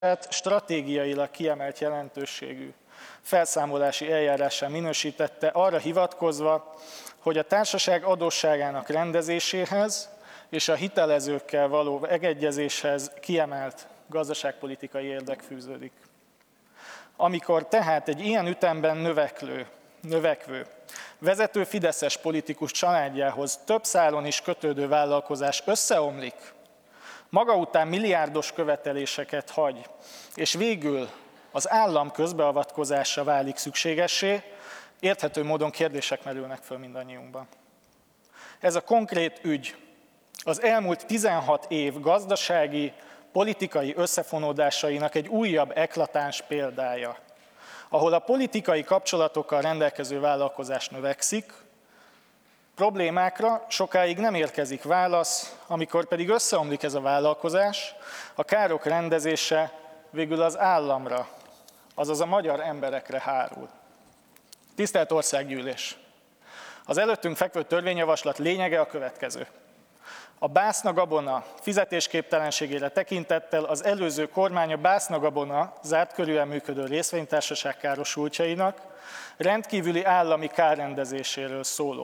stratégiailag kiemelt jelentőségű felszámolási eljárással minősítette, arra hivatkozva, hogy a társaság adósságának rendezéséhez és a hitelezőkkel való megegyezéshez kiemelt gazdaságpolitikai érdek fűződik. Amikor tehát egy ilyen ütemben növekvő, vezető fideszes politikus családjához több szálon is kötődő vállalkozás összeomlik, maga után milliárdos követeléseket hagy, és végül az állam közbeavatkozása válik szükségessé, érthető módon kérdések merülnek föl mindannyiunkban. Ez a konkrét ügy az elmúlt 16 év gazdasági, politikai összefonódásainak egy újabb eklatáns példája, ahol a politikai kapcsolatokkal rendelkező vállalkozás növekszik, problémákra sokáig nem érkezik válasz, amikor pedig összeomlik ez a vállalkozás, a károk rendezése végül az államra, azaz a magyar emberekre hárul. Tisztelt Országgyűlés! Az előttünk fekvő törvényjavaslat lényege a következő. A Bászna Gabona fizetésképtelenségére tekintettel az előző kormány a Bászna Gabona zártkörűen működő részvénytársaság károsultjainak rendkívüli állami kárrendezéséről szóló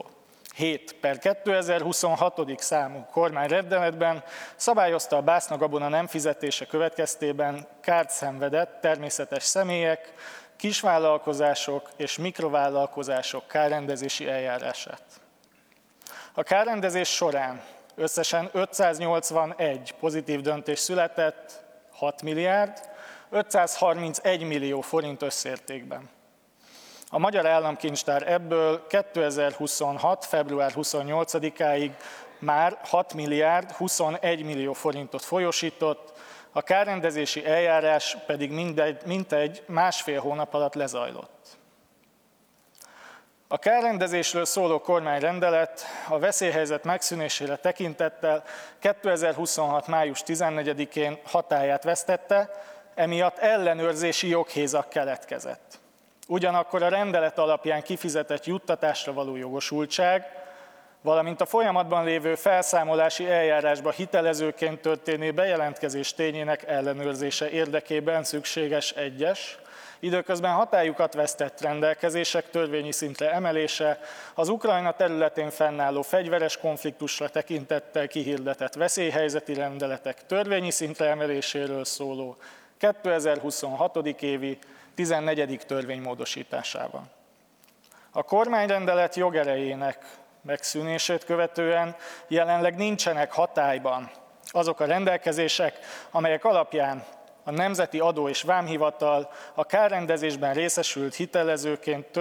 7/2026. Számú kormányrendeletben szabályozta a Bászna Gabona nem fizetése következtében kárt szenvedett természetes személyek, kisvállalkozások és mikrovállalkozások kárrendezési eljárását. A kárrendezés során összesen 581 pozitív döntés született 6 milliárd 531 millió forint összértékben. A Magyar Államkincstár ebből 2026. február 28-áig már 6 milliárd 21 millió forintot folyósított, a kárrendezési eljárás pedig mintegy másfél hónap alatt lezajlott. A kárrendezésről szóló kormányrendelet a veszélyhelyzet megszűnésére tekintettel 2026. május 14-én hatályát vesztette, emiatt ellenőrzési joghézag keletkezett. Ugyanakkor a rendelet alapján kifizetett juttatásra való jogosultság, valamint a folyamatban lévő felszámolási eljárásba hitelezőként történő bejelentkezés tényének ellenőrzése érdekében szükséges egyes, időközben hatályukat vesztett rendelkezések törvényi szintre emelése, az Ukrajna területén fennálló fegyveres konfliktusra tekintettel kihirdetett veszélyhelyzeti rendeletek törvényi szintre emeléséről szóló 2026. évi 14. törvény módosításával. A kormányrendelet jogerejének megszűnését követően jelenleg nincsenek hatályban azok a rendelkezések, amelyek alapján a Nemzeti Adó és Vámhivatal a kárrendezésben részesült hitelezőként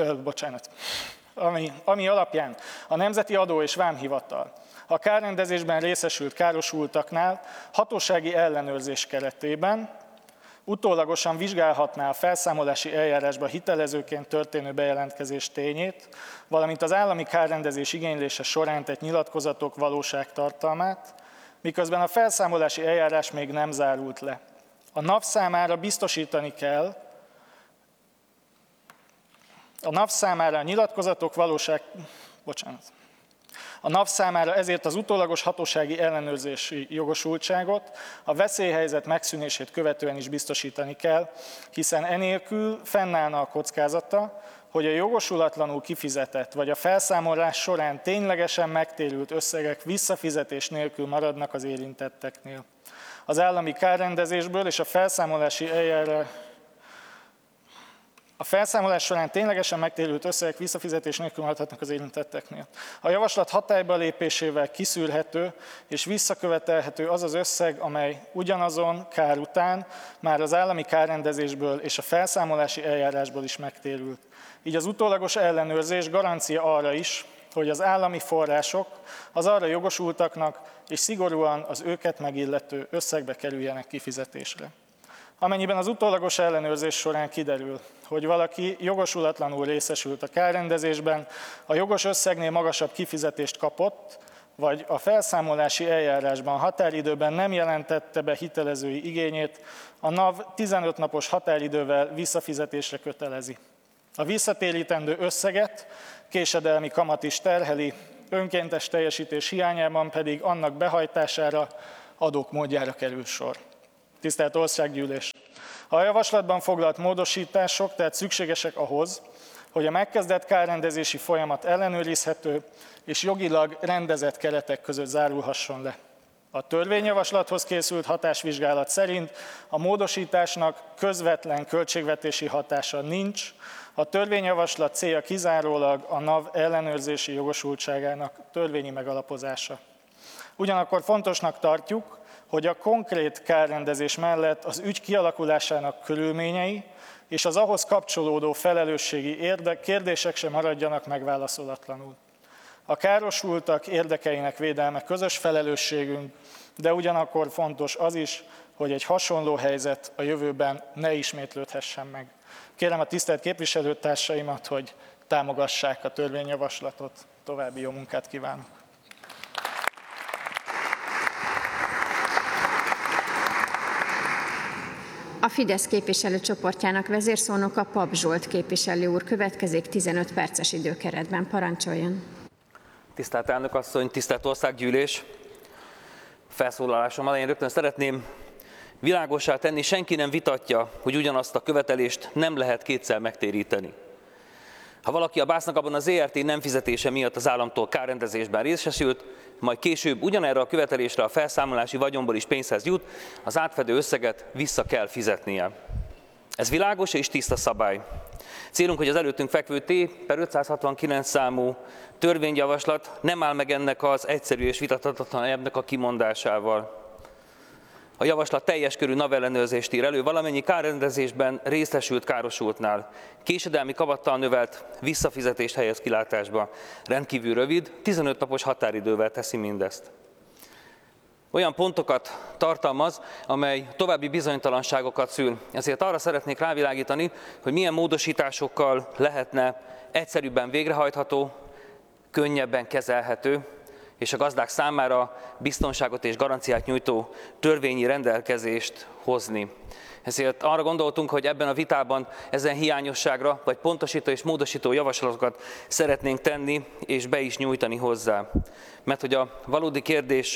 ami alapján a Nemzeti Adó és Vámhivatal a kárrendezésben részesült károsultaknál hatósági ellenőrzés keretében utólagosan vizsgálhatná a felszámolási eljárásba hitelezőként történő bejelentkezés tényét, valamint az állami kárrendezés igénylése során tett nyilatkozatok valóságtartalmát, miközben a felszámolási eljárás még nem zárult le. A NAV számára biztosítani kell, a NAV számára a nyilatkozatok A NAV számára ezért az utólagos hatósági ellenőrzési jogosultságot a veszélyhelyzet megszűnését követően is biztosítani kell, hiszen enélkül fennállna a kockázata, hogy a jogosulatlanul kifizetett vagy a felszámolás során ténylegesen megtérült összegek visszafizetés nélkül maradnak az érintetteknél. Az állami kárrendezésből és a felszámolás során ténylegesen megtérült összegek visszafizetés nélkül maradhatnak az érintetteknél. A javaslat hatályba lépésével kiszűrhető és visszakövetelhető az az összeg, amely ugyanazon kár után már az állami kárrendezésből és a felszámolási eljárásból is megtérült. Így az utólagos ellenőrzés garancia arra is, hogy az állami források az arra jogosultaknak és szigorúan az őket megillető összegbe kerüljenek kifizetésre. Amennyiben az utólagos ellenőrzés során kiderül, hogy valaki jogosulatlanul részesült a kárrendezésben, a jogos összegnél magasabb kifizetést kapott, vagy a felszámolási eljárásban határidőben nem jelentette be hitelezői igényét, a NAV 15 napos határidővel visszafizetésre kötelezi. A visszatérítendő összeget késedelmi kamat is terheli, önkéntes teljesítés hiányában pedig annak behajtására adók módjára kerül sor. Tisztelt Országgyűlés! A javaslatban foglalt módosítások tehát szükségesek ahhoz, hogy a megkezdett kárrendezési folyamat ellenőrizhető és jogilag rendezett keretek között zárulhasson le. A törvényjavaslathoz készült hatásvizsgálat szerint a módosításnak közvetlen költségvetési hatása nincs, a törvényjavaslat célja kizárólag a NAV ellenőrzési jogosultságának törvényi megalapozása. Ugyanakkor fontosnak tartjuk, hogy a konkrét kárrendezés mellett az ügy kialakulásának körülményei és az ahhoz kapcsolódó felelősségi kérdések sem maradjanak megválaszolatlanul. A károsultak érdekeinek védelme közös felelősségünk, de ugyanakkor fontos az is, hogy egy hasonló helyzet a jövőben ne ismétlődhessen meg. Kérem a tisztelt képviselőtársaimat, hogy támogassák a törvényjavaslatot. További jó munkát kívánok! A Fidesz képviselőcsoportjának vezérszónoka Pap Zsolt képviselő úr következik 15 perces időkeretben. Parancsoljon! Tisztelt elnök asszony, tisztelt Országgyűlés! Felszólalásom elején rögtön szeretném világossá tenni, senki nem vitatja, hogy ugyanazt a követelést nem lehet kétszer megtéríteni. Ha valaki a Básznakabon az ZRT nem fizetése miatt az államtól kárrendezésben részesült, majd később ugyanerre a követelésre a felszámolási vagyonból is pénzhez jut, az átfedő összeget vissza kell fizetnie. Ez világos és tiszta szabály. Célunk, hogy az előttünk fekvő T/569 számú törvényjavaslat nem áll meg ennek az egyszerű és vitathatatlan elvnek a kimondásával. A javaslat teljes körű NAV ellenőrzést ír elő valamennyi kárrendezésben részesült károsultnál. Késedelmi kamattal növelt visszafizetést helyez kilátásba. Rendkívül rövid, 15 napos határidővel teszi mindezt. Olyan pontokat tartalmaz, amely további bizonytalanságokat szül. Ezért arra szeretnék rávilágítani, hogy milyen módosításokkal lehetne egyszerűbben végrehajtható, könnyebben kezelhető, és a gazdák számára biztonságot és garanciát nyújtó törvényi rendelkezést hozni. Ezért arra gondoltunk, hogy ebben a vitában ezen hiányosságra, vagy pontosító és módosító javaslatokat szeretnénk tenni, és be is nyújtani hozzá. Mert hogy a valódi kérdés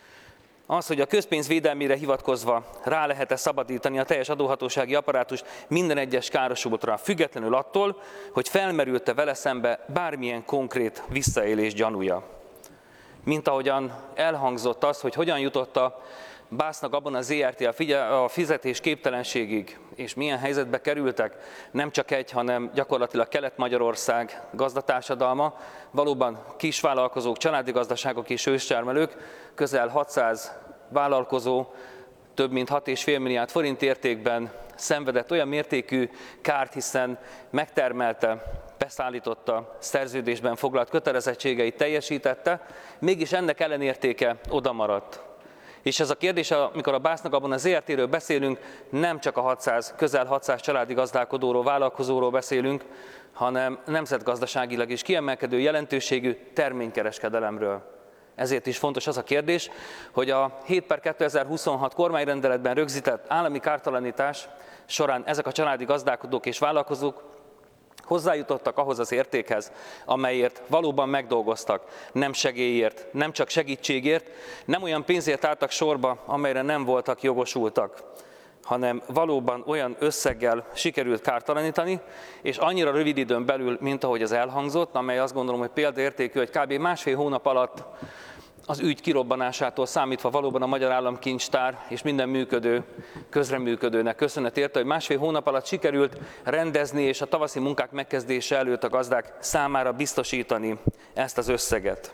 az, hogy a közpénz védelmére hivatkozva rá lehet-e szabadítani a teljes adóhatósági apparátust minden egyes károsultra, függetlenül attól, hogy felmerült-e vele szembe bármilyen konkrét visszaélés gyanúja. Mint ahogyan elhangzott az, hogy hogyan jutott a Básznakabon a ZRT a fizetés képtelenségig, és milyen helyzetbe kerültek, nem csak egy, hanem gyakorlatilag Kelet-Magyarország gazdatársadalma, valóban kisvállalkozók, családi gazdaságok és őstermelők, közel 600 vállalkozó, több mint 6,5 milliárd forint értékben szenvedett olyan mértékű kárt, hiszen megtermelte, beszállította, szerződésben foglalt kötelezettségeit teljesítette, mégis ennek ellenértéke oda maradt. És ez a kérdés, amikor a Básznakabon az ZRT-ről beszélünk, nem csak a közel 600 családi gazdálkodóról, vállalkozóról beszélünk, hanem nemzetgazdaságilag is kiemelkedő jelentőségű terménykereskedelemről. Ezért is fontos az a kérdés, hogy a 7/2026 kormányrendeletben rögzített állami kártalanítás során ezek a családi gazdálkodók és vállalkozók hozzájutottak ahhoz az értékhez, amelyért valóban megdolgoztak, nem segélyért, nem csak segítségért, nem olyan pénzért álltak sorba, amelyre nem voltak jogosultak, hanem valóban olyan összeggel sikerült kártalanítani, és annyira rövid időn belül, mint ahogy az elhangzott, amely azt gondolom, hogy példaértékű, hogy kb. 1,5 hónap alatt az ügy kirobbanásától számítva valóban a Magyar Államkincstár és minden működő, közreműködőnek köszönet érte, hogy 1,5 hónap alatt sikerült rendezni és a tavaszi munkák megkezdése előtt a gazdák számára biztosítani ezt az összeget.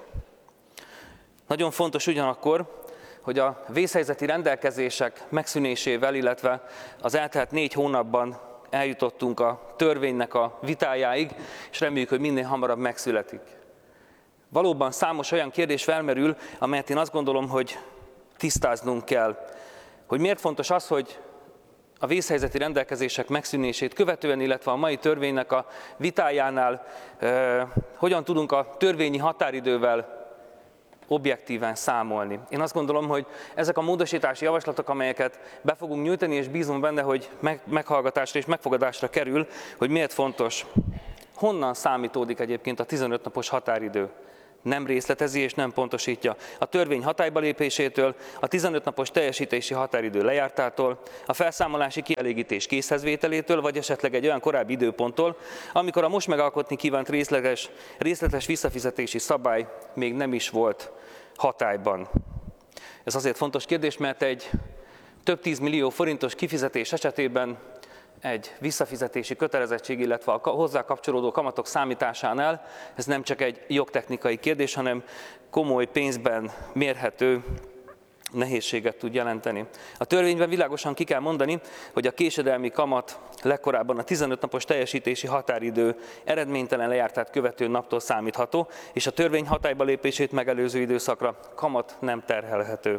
Nagyon fontos ugyanakkor, hogy a vészhelyzeti rendelkezések megszűnésével, illetve az eltelt 4 hónapban eljutottunk a törvénynek a vitájáig, és reméljük, hogy minél hamarabb megszületik. Valóban számos olyan kérdés felmerül, amelyet én azt gondolom, hogy tisztáznunk kell. Hogy miért fontos az, hogy a vészhelyzeti rendelkezések megszűnését követően, illetve a mai törvénynek a vitájánál hogyan tudunk a törvényi határidővel objektíven számolni. Én azt gondolom, hogy ezek a módosítási javaslatok, amelyeket be fogunk nyújtani, és bízom benne, hogy meghallgatásra és megfogadásra kerül, hogy miért fontos. Honnan számítódik egyébként a 15 napos határidő? nem részletezi és nem pontosítja a törvény hatályba lépésétől, a 15 napos teljesítési határidő lejártától, a felszámolási kielégítés készhezvételétől, vagy esetleg egy olyan korábbi időponttól, amikor a most megalkotni kívánt részletes visszafizetési szabály még nem is volt hatályban. Ez azért fontos kérdés, mert egy több 10 millió forintos kifizetés esetében egy visszafizetési kötelezettség, illetve a hozzá kapcsolódó kamatok számításánál ez nem csak egy jogtechnikai kérdés, hanem komoly pénzben mérhető nehézséget tud jelenteni. A törvényben világosan ki kell mondani, hogy a késedelmi kamat legkorábban a 15 napos teljesítési határidő eredménytelen lejártát követő naptól számítható, és a törvény hatályba lépését megelőző időszakra kamat nem terhelhető.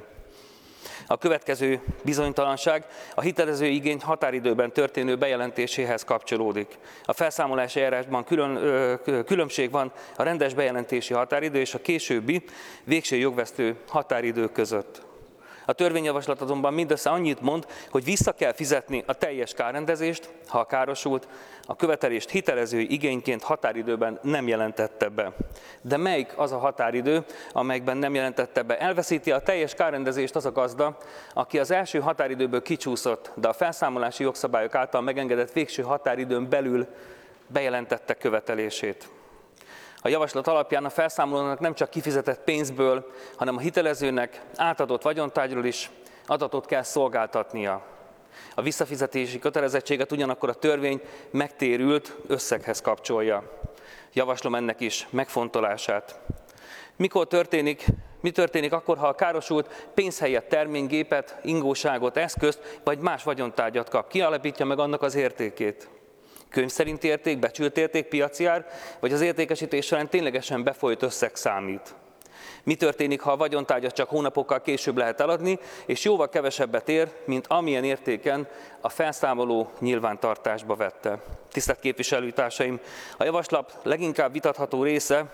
A következő bizonytalanság a hitelező igény határidőben történő bejelentéséhez kapcsolódik. A felszámolási eljárásban különbség van a rendes bejelentési határidő és a későbbi végső jogvesztő határidő között. A törvényjavaslat azonban mindössze annyit mond, hogy vissza kell fizetni a teljes kárrendezést, ha a károsult a követelést hitelezői igényként határidőben nem jelentette be. De melyik az a határidő, amelyikben nem jelentette be? Elveszíti a teljes kárrendezést az a gazda, aki az első határidőből kicsúszott, de a felszámolási jogszabályok által megengedett végső határidőn belül bejelentette követelését. A javaslat alapján a felszámolónak nem csak kifizetett pénzből, hanem a hitelezőnek átadott vagyontárgyról is adatot kell szolgáltatnia. A visszafizetési kötelezettséget ugyanakkor a törvény megtérült összeghez kapcsolja. Javaslom ennek is megfontolását. Mi történik akkor, ha a károsult pénz helyett terménygépet, ingóságot, eszközt vagy más vagyontárgyat kap? Ki alapítja meg annak az értékét? Könyv szerinti érték, becsült érték, piaci ár, vagy az értékesítés során ténylegesen befolyt összeg számít? Mi történik, ha a vagyontárgyat csak hónapokkal később lehet eladni, és jóval kevesebbet ér, mint amilyen értéken a felszámoló nyilvántartásba vette? Tisztelt képviselőtársaim, a javaslat leginkább vitatható része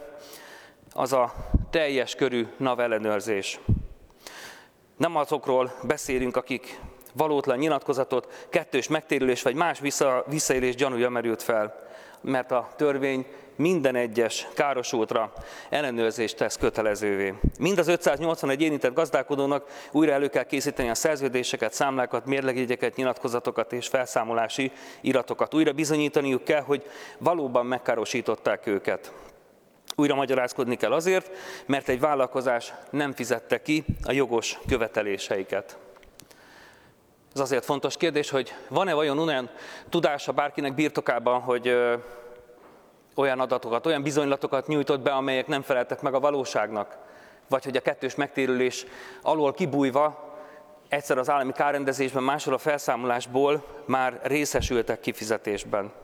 az a teljes körű NAV ellenőrzés. Nem azokról beszélünk, akik valótlan nyilatkozatot, kettős megtérülés vagy más visszaélés gyanúja merült fel, mert a törvény minden egyes károsultra ellenőrzést tesz kötelezővé. Mind az 581 érintett gazdálkodónak újra elő kell készíteni a szerződéseket, számlákat, mérlegjegyeket, nyilatkozatokat és felszámolási iratokat. Újra bizonyítaniuk kell, hogy valóban megkárosították őket. Újra magyarázkodni kell azért, mert egy vállalkozás nem fizette ki a jogos követeléseiket. Ez azért fontos kérdés, hogy van-e vajon olyan tudása bárkinek birtokában, hogy olyan adatokat, olyan bizonylatokat nyújtott be, amelyek nem feleltek meg a valóságnak, vagy hogy a kettős megtérülés alól kibújva egyszer az állami kárrendezésben, máshol a felszámolásból már részesültek kifizetésben.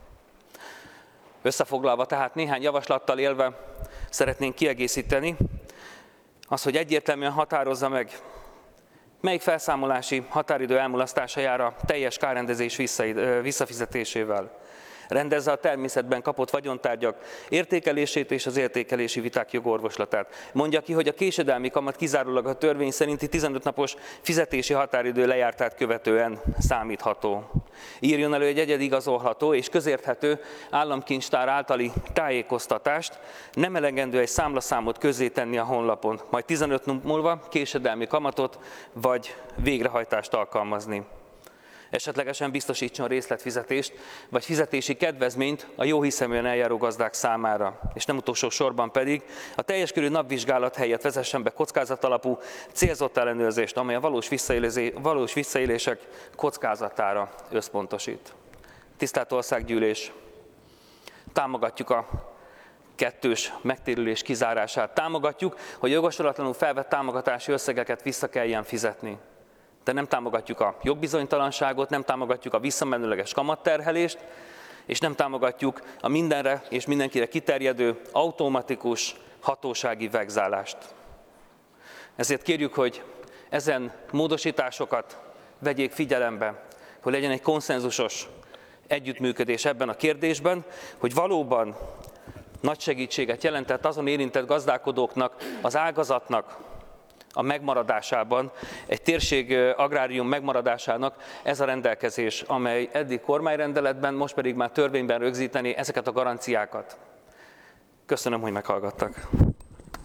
Összefoglalva tehát néhány javaslattal élve szeretnénk kiegészíteni az, hogy egyértelműen határozza meg, melyik felszámolási határidő elmulasztása jár a teljes kárrendezés visszafizetésével. Rendezze a természetben kapott vagyontárgyak értékelését és az értékelési viták jogorvoslatát. Mondja ki, hogy a késedelmi kamat kizárólag a törvény szerinti 15 napos fizetési határidő lejártát követően számítható. Írjon elő egy egyedi igazolható és közérthető államkincstár általi tájékoztatást, nem elegendő egy számlaszámot közzétenni a honlapon, majd 15 nap múlva késedelmi kamatot vagy végrehajtást alkalmazni. Esetlegesen biztosítson részletfizetést, vagy fizetési kedvezményt a jóhiszeműen eljáró gazdák számára. És nem utolsó sorban pedig a teljes körű napvizsgálat helyett vezessen be kockázatalapú célzott ellenőrzést, amely a valós visszaélések kockázatára összpontosít. Tisztelt Országgyűlés! Támogatjuk a kettős megtérülés kizárását. Támogatjuk, hogy jogosulatlanul felvett támogatási összegeket vissza kelljen fizetni. De nem támogatjuk a jogbizonytalanságot, nem támogatjuk a visszamenőleges kamatterhelést, és nem támogatjuk a mindenre és mindenkire kiterjedő automatikus hatósági vegzálást. Ezért kérjük, hogy ezen módosításokat vegyék figyelembe, hogy legyen egy konszenzusos együttműködés ebben a kérdésben, hogy valóban nagy segítséget jelentett azon érintett gazdálkodóknak, az ágazatnak, a megmaradásában, egy térség agrárium megmaradásának ez a rendelkezés, amely eddig kormányrendeletben, most pedig már törvényben rögzíteni ezeket a garanciákat. Köszönöm, hogy meghallgattak.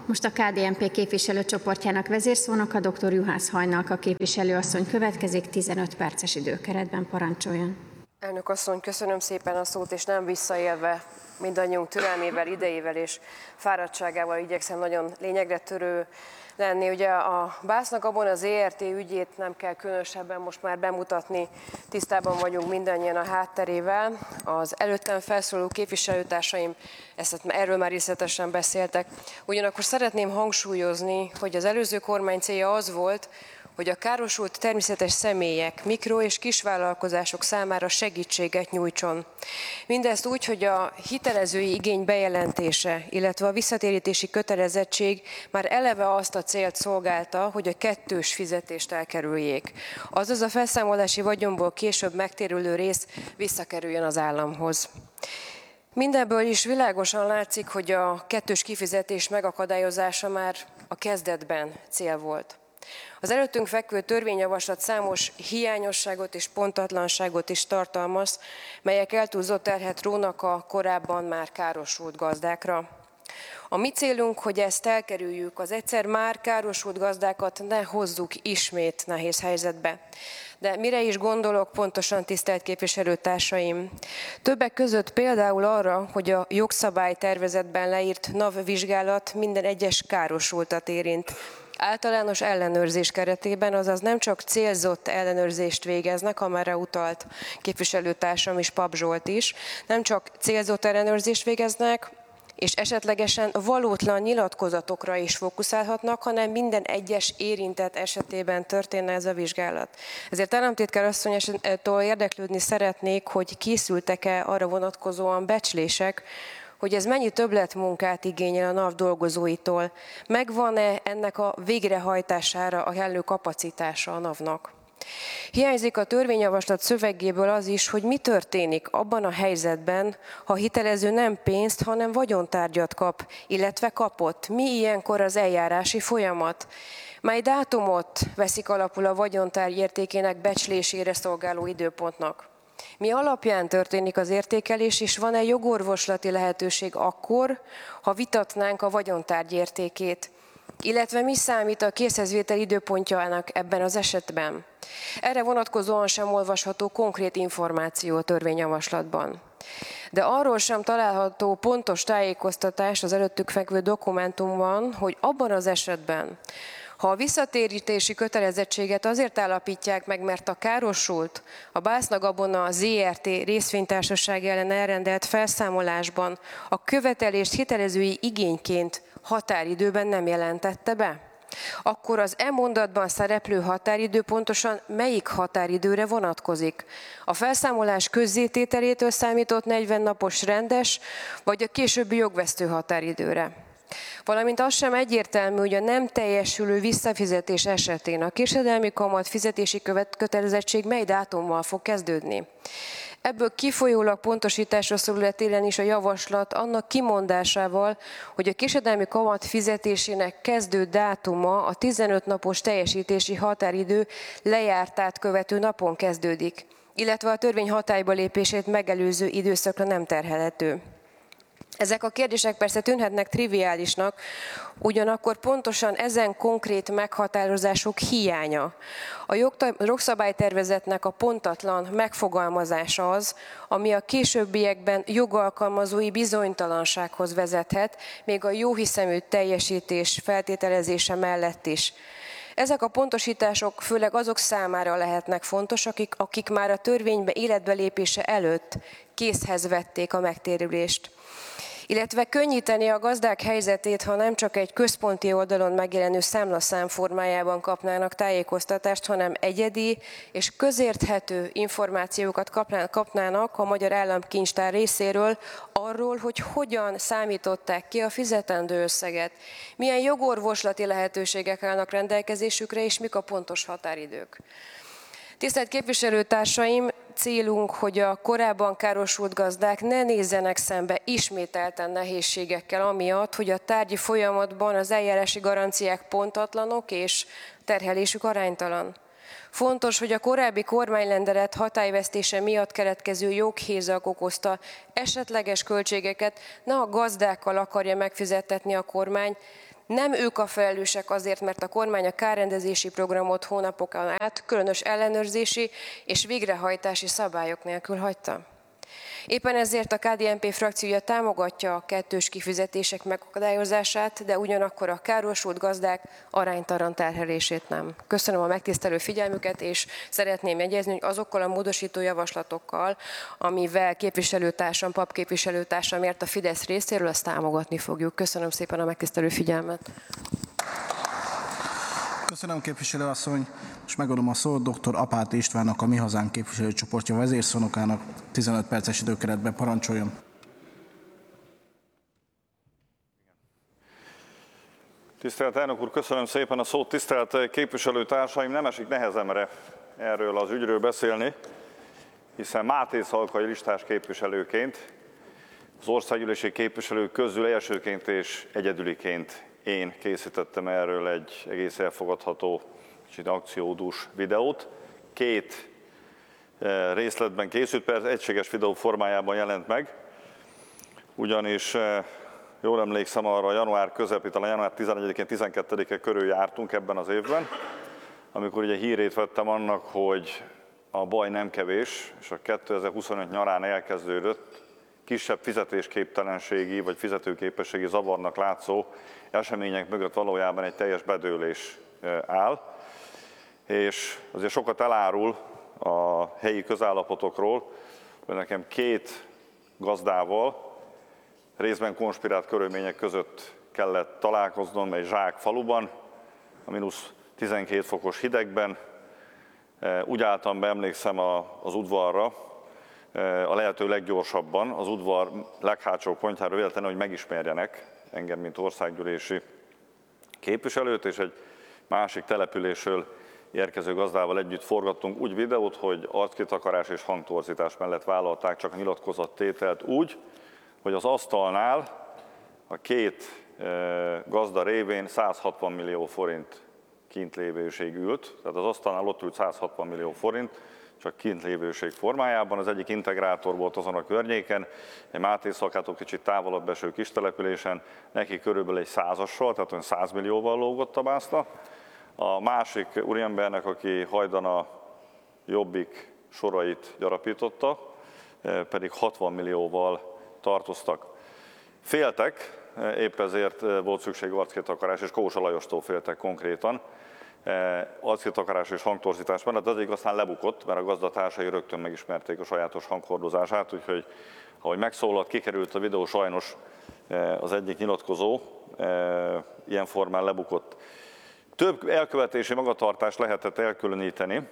Most a KDNP képviselőcsoportjának vezérszónoka dr. Juhász Hajnalka képviselőasszony következik, 15 perces időkeretben parancsoljon. Elnök asszony, köszönöm szépen a szót, és nem visszaélve mindannyiunk türelmével, idejével és fáradtságával igyekszem nagyon lényegre törő lenni. Ugye a Bász-Gabon az ZRT ügyét nem kell különösebben most már bemutatni, tisztában vagyunk mindannyian a hátterével. Az előttem felszólaló képviselőtársaim erről már részletesen beszéltek. Ugyanakkor szeretném hangsúlyozni, hogy az előző kormány célja az volt, hogy a károsult természetes személyek, mikro- és kisvállalkozások számára segítséget nyújtson. Mindezt úgy, hogy a hitelezői igény bejelentése, illetve a visszatérítési kötelezettség már eleve azt a célt szolgálta, hogy a kettős fizetést elkerüljék. Azaz a felszámolási vagyonból később megtérülő rész visszakerüljön az államhoz. Mindenből is világosan látszik, hogy a kettős kifizetés megakadályozása már a kezdetben cél volt. Az előttünk fekvő törvényjavaslat számos hiányosságot és pontatlanságot is tartalmaz, melyek eltúlzott terhet rónak a korábban már károsult gazdákra. A mi célunk, hogy ezt elkerüljük, az egyszer már károsult gazdákat ne hozzuk ismét nehéz helyzetbe. De mire is gondolok pontosan, tisztelt képviselőtársaim? Többek között például arra, hogy a jogszabálytervezetben leírt NAV vizsgálat minden egyes károsultat érint. Általános ellenőrzés keretében, azaz nem csak célzott ellenőrzést végeznek, amerre utalt képviselőtársam és Pap Zsolt is, nem csak célzott ellenőrzést végeznek, és esetlegesen valótlan nyilatkozatokra is fókuszálhatnak, hanem minden egyes érintett esetében történne ez a vizsgálat. Ezért államtitkár asszonytól érdeklődni szeretnék, hogy készültek-e arra vonatkozóan becslések, hogy ez mennyi többletmunkát igényel a NAV dolgozóitól, megvan-e ennek a végrehajtására a kellő kapacitása a NAV-nak. Hiányzik a törvényjavaslat szövegéből az is, hogy mi történik abban a helyzetben, ha a hitelező nem pénzt, hanem vagyontárgyat kap, illetve kapott. Mi ilyenkor az eljárási folyamat? Mely dátumot veszik alapul a vagyontárgy értékének becslésére szolgáló időpontnak? Mi alapján történik az értékelés, és van-e jogorvoslati lehetőség akkor, ha vitatnánk a vagyontárgy értékét? Illetve mi számít a készhezvétel időpontjának ebben az esetben? Erre vonatkozóan sem olvasható konkrét információ a törvényjavaslatban. De arról sem található pontos tájékoztatás az előttük fekvő dokumentumban, hogy abban az esetben, ha a visszatérítési kötelezettséget azért állapítják meg, mert a károsult a Bász-Gabon a ZRT részvénytársaság ellen elrendelt felszámolásban a követelést hitelezői igényként határidőben nem jelentette be, akkor az mondatban szereplő határidő pontosan melyik határidőre vonatkozik? A felszámolás közzétételétől számított 40 napos rendes, vagy a későbbi jogvesztő határidőre? Valamint az sem egyértelmű, hogy a nem teljesülő visszafizetés esetén a késedelmi kamat fizetési kötelezettség mely dátummal fog kezdődni. Ebből kifolyólag pontosításra szorul téren is a javaslat annak kimondásával, hogy a késedelmi kamat fizetésének kezdő dátuma a 15 napos teljesítési határidő lejártát követő napon kezdődik, illetve a törvény hatályba lépését megelőző időszakra nem terhelhető. Ezek a kérdések persze tűnhetnek triviálisnak, ugyanakkor pontosan ezen konkrét meghatározások hiánya. A jogszabálytervezetnek a pontatlan megfogalmazása az, ami a későbbiekben jogalkalmazói bizonytalansághoz vezethet, még a jóhiszemű teljesítés feltételezése mellett is. Ezek a pontosítások főleg azok számára lehetnek fontosak, akik már a törvénybe életbe lépése előtt készhez vették a megtérülést. Illetve könnyíteni a gazdák helyzetét, ha nem csak egy központi oldalon megjelenő számlaszám formájában kapnának tájékoztatást, hanem egyedi és közérthető információkat kapnának a Magyar Államkincstár részéről arról, hogy hogyan számították ki a fizetendő összeget, milyen jogorvoslati lehetőségek állnak rendelkezésükre, és mik a pontos határidők. Tisztelt képviselőtársaim, célunk, hogy a korábban károsult gazdák ne nézzenek szembe ismételten nehézségekkel amiatt, hogy a tárgyi folyamatban az eljárási garanciák pontatlanok és terhelésük aránytalan. Fontos, hogy a korábbi kormányrendelet hatályvesztése miatt keletkező joghézag okozta esetleges költségeket ne a gazdákkal akarja megfizettetni a kormány, Nem ők a felelősek azért, mert a kormány a kárrendezési programot hónapokon át különös ellenőrzési és végrehajtási szabályok nélkül hagyta. Éppen ezért a KDNP frakciója támogatja a kettős kifizetések megakadályozását, de ugyanakkor a károsult gazdák aránytalan terhelését nem. Köszönöm a megtisztelő figyelmüket, és szeretném jegyezni, hogy azokkal a módosító javaslatokkal, amivel képviselőtársam, Papp képviselőtársam ért a Fidesz részéről, azt támogatni fogjuk. Köszönöm szépen a megtisztelő figyelmet. Köszönöm, képviselőasszony, és megadom a szót dr. Apáti Istvánnak, a Mi Hazánk képviselőcsoportja vezérszónokának. 15 perces időkeretben parancsoljon. Tisztelt elnök úr, köszönöm szépen a szót. Tisztelt képviselőtársaim, nem esik nehezemre erről az ügyről beszélni, hiszen Máté Szalkai listás képviselőként, az országgyűlési képviselők közül elsőként és egyedüliként én készítettem erről egy egész elfogadható, kicsit akciódús videót. 2 részletben készült, persze egységes videó formájában jelent meg, ugyanis jól emlékszem arra, január közepén, talán január 11-én, 12-e körül jártunk ebben az évben, amikor ugye hírét vettem annak, hogy a baj nem kevés, és a 2025 nyarán elkezdődött kisebb fizetésképtelenségi vagy fizetőképességi zavarnak látszó események mögött valójában egy teljes bedőlés áll, és azért sokat elárul a helyi közállapotokról, hogy nekem 2 gazdával részben konspirált körülmények között kellett találkoznom egy zsák faluban, a -12 fokos hidegben. Úgy álltam be, emlékszem, az udvarra, a lehető leggyorsabban, az udvar leghátsó pontjára véletlenül, hogy megismerjenek engem, mint országgyűlési képviselőt, és egy másik településről érkező gazdával együtt forgattunk úgy videót, hogy arckitakarás és hangtorzítás mellett vállalták csak a nyilatkozattételt úgy, hogy az asztalnál a 2 gazda révén 160 millió forint kintlévőség ült, tehát az asztalnál ott ült 160 millió forint, csak kintlévőség formájában. Az egyik integrátor volt azon a környéken, egy Máté Szalkától kicsit távolabb eső kis településen, neki körülbelül egy 100-assal, tehát olyan 100 millióval lógott a bászta. A másik úriembernek, aki hajdan a Jobbik sorait gyarapította, pedig 60 millióval tartoztak. Féltek, épp ezért volt szükség arckitakarás, és Kósa Lajostól féltek konkrétan, arckitakarás és hangtorzítás mellett, az egyik aztán lebukott, mert a gazdatársai rögtön megismerték a sajátos hanghordozását, úgyhogy ahogy megszólalt, kikerült a videó, sajnos az egyik nyilatkozó ilyen formán lebukott. Több elkövetési magatartást lehetett elkülöníteni.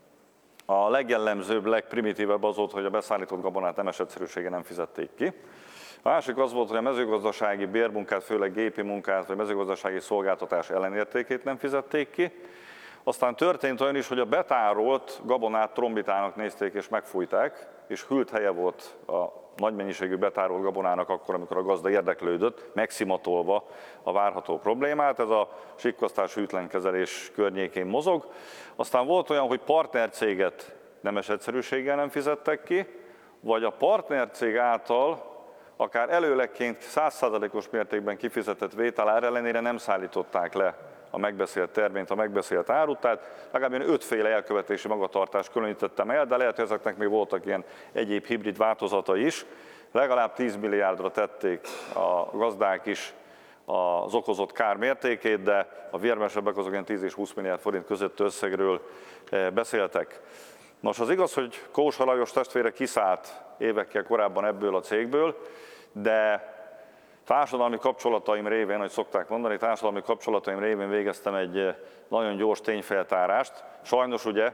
A legjellemzőbb, legprimitívebb az volt, hogy a beszállított gabonát nemes egyszerűséggel nem fizették ki. A másik az volt, hogy a mezőgazdasági bérmunkát, főleg gépi munkát, vagy mezőgazdasági szolgáltatás ellenértékét nem fizették ki. Aztán történt olyan is, hogy a betárolt gabonát trombitának nézték és megfújták, és hűlt helye volt a nagy mennyiségű betárolt gabonának akkor, amikor a gazda érdeklődött, megszimatolva a várható problémát. Ez a sikkasztás hűtlenkezelés környékén mozog. Aztán volt olyan, hogy partnercéget nemes egyszerűséggel nem fizettek ki, vagy a partnercég által akár előlegként 100%-os mértékben kifizetett vételár ellenére nem szállították le a megbeszélt terményt, a megbeszélt árut, tehát legalább 5 féle elkövetési magatartást különítettem el, de lehet, hogy ezeknek még voltak ilyen egyéb hibrid változata is. Legalább 10 milliárdra tették a gazdák is az okozott kár mértékét, de a vérmesebbek azok ilyen 10 és 20 milliárd forint között összegről beszéltek. Nos, az igaz, hogy Kósa Lajos testvére kiszállt évekkel korábban ebből a cégből, de társadalmi kapcsolataim révén, ahogy szokták mondani, társadalmi kapcsolataim révén végeztem egy nagyon gyors tényfeltárást. Sajnos ugye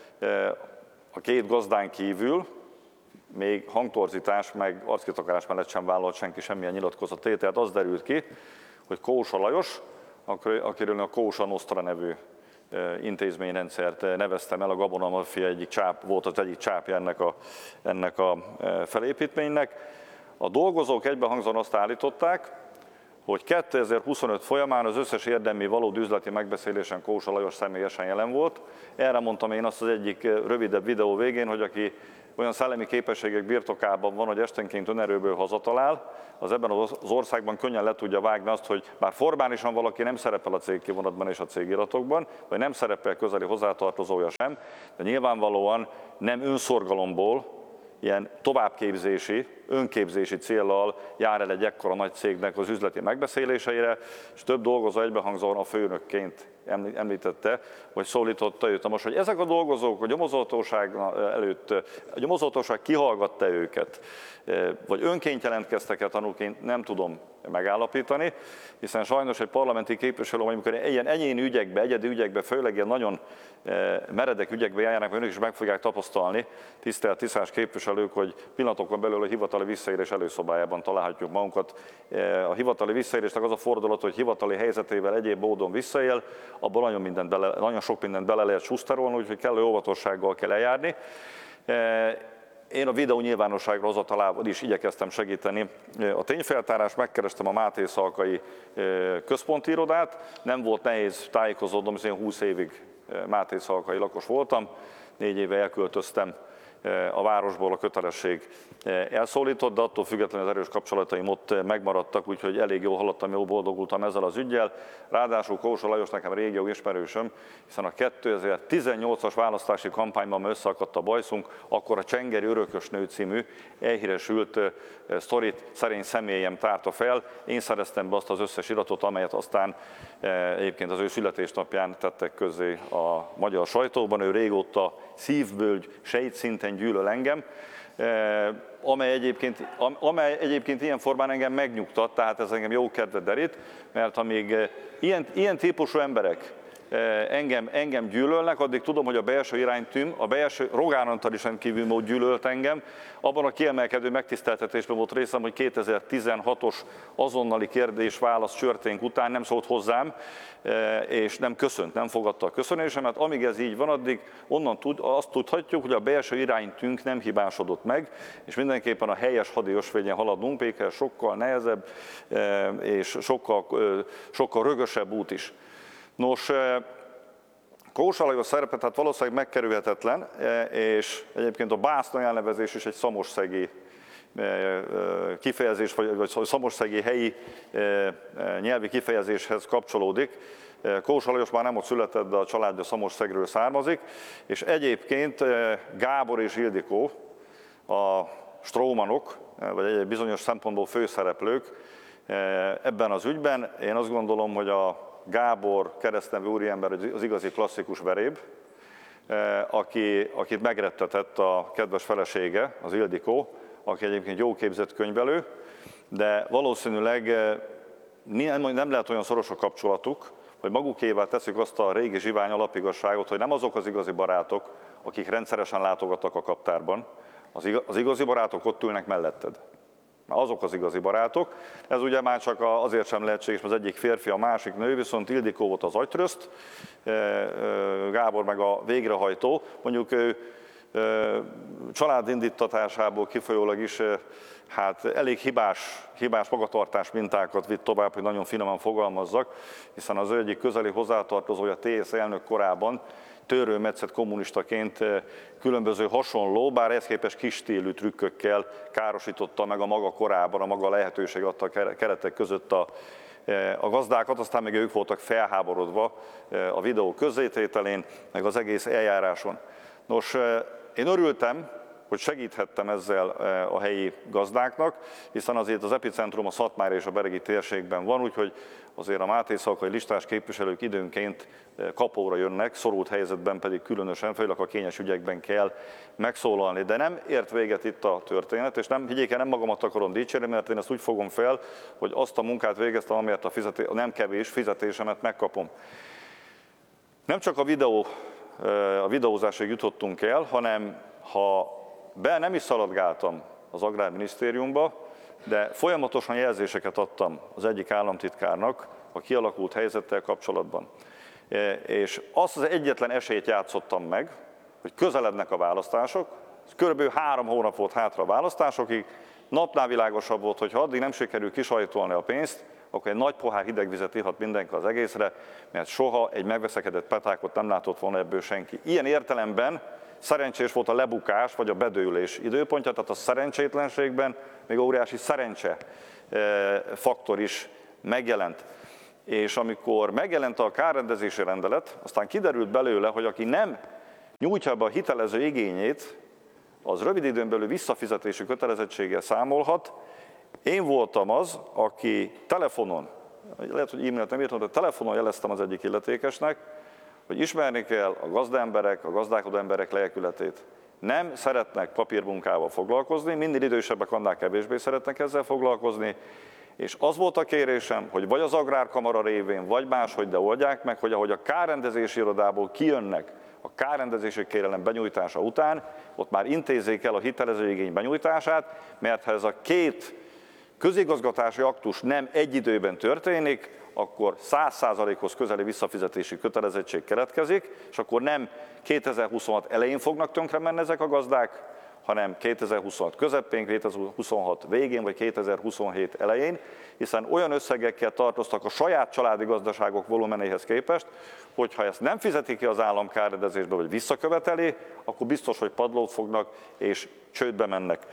a 2 gazdán kívül még hangtorzítás, meg arckitakarás mellett sem vállalt senki semmilyen nyilatkozattételt. Az derült ki, hogy Kósa Lajos, akiről a Kósa Nostra nevű intézményrendszert neveztem el, a Gabona Maffia volt az egyik csápja ennek a felépítménynek. A dolgozók egybehangzóan azt állították, hogy 2025 folyamán az összes érdemi valódi üzleti megbeszélésen Kósa Lajos személyesen jelen volt. Erre mondtam én azt az egyik rövidebb videó végén, hogy aki olyan szellemi képességek birtokában van, hogy esténként önerőből hazatalál, az ebben az országban könnyen le tudja vágni azt, hogy bár formálisan valaki nem szerepel a cégkivonatban és a cégiratokban, vagy nem szerepel közeli hozzátartozója sem, de nyilvánvalóan nem önszorgalomból, ilyen továbbképzési, önképzési céllal jár el egy ekkora nagy cégnek az üzleti megbeszéléseire, és több dolgozó egybehangzóan a főnökként említette, vagy szólította őt. Most, hogy ezek a dolgozók a nyomozóhatóság előtt, a nyomozóhatóság kihallgatta őket, vagy önként jelentkeztek-e tanúként, nem tudom megállapítani, hiszen sajnos egy parlamenti képviselő, amikor ilyen egyéni ügyekbe, egyedi ügyekbe, főleg ilyen nagyon meredek ügyekbe járnak, önök is meg fogják tapasztalni, tisztelt tisztás képviselők, hogy pillanatokon belül a hivatali visszaélés előszobájában találhatjuk magunkat. A hivatali visszaélésnek az a fordulat, hogy hivatali helyzetével egyéb módon visszaél, abban nagyon sok mindent bele lehet suszterolni, úgyhogy kellő óvatossággal kell eljárni. Én a videó nyilvánosságra hozatalával is igyekeztem segíteni a tényfeltárást, megkerestem a Mátészalkai központi irodát, nem volt nehéz tájékozódnom, hiszen én 20 évig mátészalkai lakos voltam, 4 éve elköltöztem a városból, a kötelesség elszólított, de attól függetlenül az erős kapcsolataim ott megmaradtak, úgyhogy elég jól haladtam, jól boldogultam ezzel az üggyel. Ráadásul Kósa Lajos nekem régi jó ismerősöm, hiszen a 2018-as választási kampányban összeakadt a bajszunk, akkor a Csengeri Örökös Nő című elhíresült sztorit szerény személyem tárta fel. Én szereztem be azt az összes iratot, amelyet aztán egyébként az ő születésnapján tettek közzé a magyar sajtóban. Ő régóta szívből, sejtszinten gyűlöl engem, amely egyébként ilyen formán engem megnyugtat, tehát ez engem jó kedvet derít, mert amíg ilyen típusú emberek engem gyűlölnek, addig tudom, hogy a belső iránytűm, a belső Rogán Antal is rendkívül mód gyűlölt engem. Abban a kiemelkedő megtiszteltetésben volt részem, hogy 2016-os azonnali kérdés-válasz csörténk után nem szólt hozzám, és nem köszönt, nem fogadta a köszönésemet. Amíg ez így van, addig onnan azt tudhatjuk, hogy a belső iránytűnk nem hibásodott meg, és mindenképpen a helyes hadi ösvényen haladunk, Péker sokkal nehezebb és sokkal rögösebb út is. Nos, Kósa Lajos szerepe tehát valószínűleg megkerülhetetlen, és egyébként a bászna elnevezés is egy szamosszegi kifejezés, vagy szamosszegi helyi nyelvi kifejezéshez kapcsolódik. Kósa Lajos már nem ott született, de a családja Szamosszegről származik, és egyébként Gábor és Ildikó, a strómanok, vagy egy bizonyos szempontból főszereplők ebben az ügyben. Én azt gondolom, hogy a Gábor keresztnevű úriember az igazi klasszikus veréb, akit megrettetett a kedves felesége, az Ildikó, aki egyébként jó képzett könyvelő, de valószínűleg nem lehet olyan szoros a kapcsolatuk, hogy magukévá teszik azt a régi zsivány alapigazságot, hogy nem azok az igazi barátok, akik rendszeresen látogatnak a kaptárban, az igazi barátok ott ülnek melletted. Azok az igazi barátok. Ez ugye már csak azért sem lehetséges, mert az egyik férfi, a másik nő, viszont Ildikó volt az agytröszt, Gábor meg a végrehajtó. Mondjuk ő családindítatásából kifolyólag is hát elég hibás magatartás mintákat vitt tovább, hogy nagyon finoman fogalmazzak, hiszen az ő egyik közeli hozzátartozója, TSZ elnök korában törőmetszett kommunistaként különböző hasonló, bár ehhez képest kis stílű trükkökkel károsította meg a maga korában, a maga lehetőség adta keretek között a gazdákat, aztán még ők voltak felháborodva a videó közzétételén, meg az egész eljáráson. Nos, én örültem, hogy segíthettem ezzel a helyi gazdáknak, hiszen azért az epicentrum a Szatmár és a beregi térségben van, úgyhogy azért a mátészalkai listás képviselők időnként kapóra jönnek, szorult helyzetben pedig különösen, főleg a kényes ügyekben kell megszólalni. De nem ért véget itt a történet, és higgyék el, nem magamat akarom dicsérni, mert én ezt úgy fogom fel, hogy azt a munkát végeztem, amért a nem kevés fizetésemet megkapom. Nem csak a videózásig jutottunk el, hanem ha nem is szaladgáltam az Agrárminisztériumba, de folyamatosan jelzéseket adtam az egyik államtitkárnak a kialakult helyzettel kapcsolatban. És azt az egyetlen esélyt játszottam meg, hogy közelednek a választások, körülbelül 3 hónap volt hátra a választásokig, napnál világosabb volt, hogy ha addig nem sikerül kisajtolni a pénzt, akkor egy nagy pohár hideg vizet ihat mindenki az egészre, mert soha egy megveszekedett petákot nem látott volna ebből senki. Ilyen értelemben szerencsés volt a lebukás vagy a bedőlés időpontja, tehát a szerencsétlenségben még óriási szerencse faktor is megjelent. És amikor megjelent a kárrendezési rendelet, aztán kiderült belőle, hogy aki nem nyújtja be a hitelező igényét, az rövid időn belül visszafizetési kötelezettséggel számolhat. Én voltam az, aki telefonon, lehet, hogy e-mailt nem írtam, de telefonon jeleztem az egyik illetékesnek, hogy ismerni kell a gazdaemberek, a gazdálkodó emberek lelkületét. Nem szeretnek papírmunkával foglalkozni, minél idősebbek, annál kevésbé szeretnek ezzel foglalkozni, és az volt a kérésem, hogy vagy az Agrárkamara révén, vagy máshogy, de oldják meg, hogy ahogy a kárrendezési irodából kijönnek a kárrendezési kérelem benyújtása után, ott már intézzék el a hitelező igény benyújtását, mert ha ez a két közigazgatási aktus nem egy időben történik, akkor 100%-hoz közeli visszafizetési kötelezettség keletkezik, és akkor nem 2026 elején fognak tönkre menni ezek a gazdák, hanem 2026 közepén, 2026 végén, vagy 2027 elején, hiszen olyan összegekkel tartoztak a saját családi gazdaságok volumenéhez képest, hogyha ezt nem fizeti ki az állam kárrendezésbe, vagy visszaköveteli, akkor biztos, hogy padlót fognak és csődbe mennek.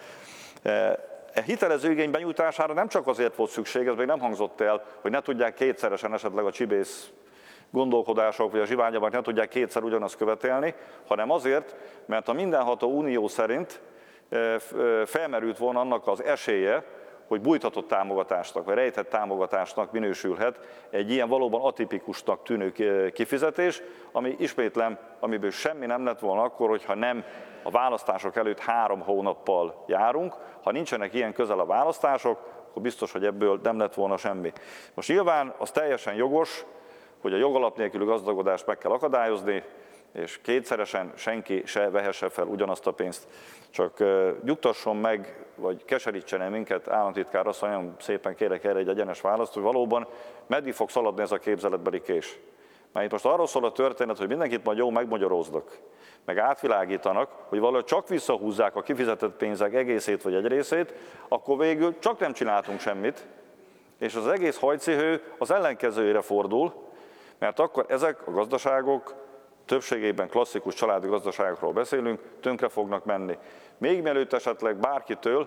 A hitelező igény benyújtására nem csak azért volt szükség, ez még nem hangzott el, hogy ne tudják kétszeresen esetleg a csibész gondolkodások, vagy a zsiványamak nem tudják kétszer ugyanazt követelni, hanem azért, mert a mindenható unió szerint felmerült volna annak az esélye, hogy bújtatott támogatásnak, vagy rejtett támogatásnak minősülhet egy ilyen valóban atipikusnak tűnő kifizetés, ami ismétlem, amiből semmi nem lett volna akkor, hogyha nem a választások előtt 3 hónappal járunk. Ha nincsenek ilyen közel a választások, akkor biztos, hogy ebből nem lett volna semmi. Most nyilván az teljesen jogos, hogy a jogalap nélküli gazdagodást meg kell akadályozni, és kétszeresen senki se vehesse fel ugyanazt a pénzt. Csak nyugtasson meg, vagy keserítsen minket, államtitkár asszony, nagyon szépen kérek erre egy egyenes választ, hogy valóban meddig fog szaladni ez a képzeletbeli kés. Mert itt most arról szól a történet, hogy mindenkit majd jó megmagyaroznak, meg átvilágítanak, hogy valahogy csak visszahúzzák a kifizetett pénzek egészét vagy egy részét, akkor végül csak nem csináltunk semmit, és az egész hajcihő az ellenkezőjére fordul, mert akkor ezek a gazdaságok, többségében klasszikus családi gazdaságokról beszélünk, tönkre fognak menni. Még mielőtt esetleg bárkitől,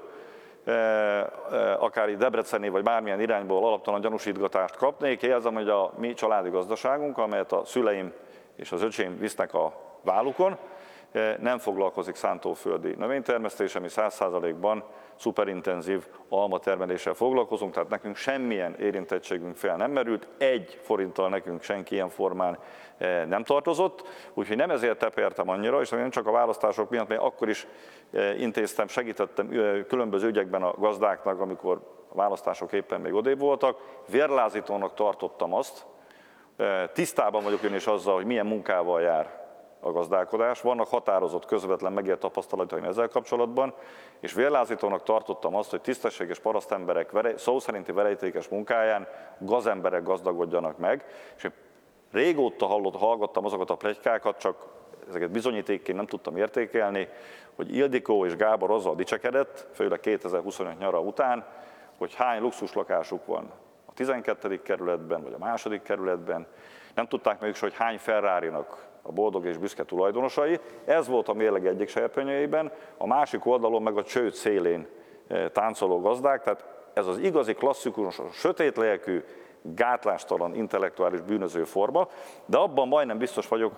akár itt debreceni vagy bármilyen irányból alaptalan gyanúsítgatást kapnék, érzem, hogy a mi családi gazdaságunk, amelyet a szüleim és az öcsém visznek a vállukon, nem foglalkozik szántóföldi növénytermesztéssel, mi 100%-ban szuperintenzív almatermeléssel foglalkozunk, tehát nekünk semmilyen érintettségünk fel nem merült, 1 forinttal nekünk senki ilyen formán nem tartozott, úgyhogy nem ezért tepertem annyira, és nem csak a választások miatt, mert akkor is intéztem, segítettem különböző ügyekben a gazdáknak, amikor a választások éppen még odébb voltak, vérlázítónak tartottam azt, tisztában vagyok én is azzal, hogy milyen munkával jár a gazdálkodás. Vannak határozott, közvetlen megélt tapasztalataim ezzel kapcsolatban, és vérlázítónak tartottam azt, hogy tisztességes parasztemberek szó szerinti verejtékes munkáján gazemberek gazdagodjanak meg, és régóta hallgattam azokat a pletykákat, csak ezeket bizonyítékként nem tudtam értékelni, hogy Ildikó és Gábor azzal dicsekedett, főleg 2025 nyara után, hogy hány luxuslakásuk van a 12. kerületben, vagy a 2. kerületben. Nem tudták meg is, hogy hány Ferrarinak a boldog és büszke tulajdonosai. Ez volt a mérleg egyik serpenyőjében, a másik oldalon meg a csőd szélén táncoló gazdák, tehát ez az igazi klasszikus, sötét lelkű, gátlástalan, intellektuális bűnöző forma, de abban majdnem biztos vagyok,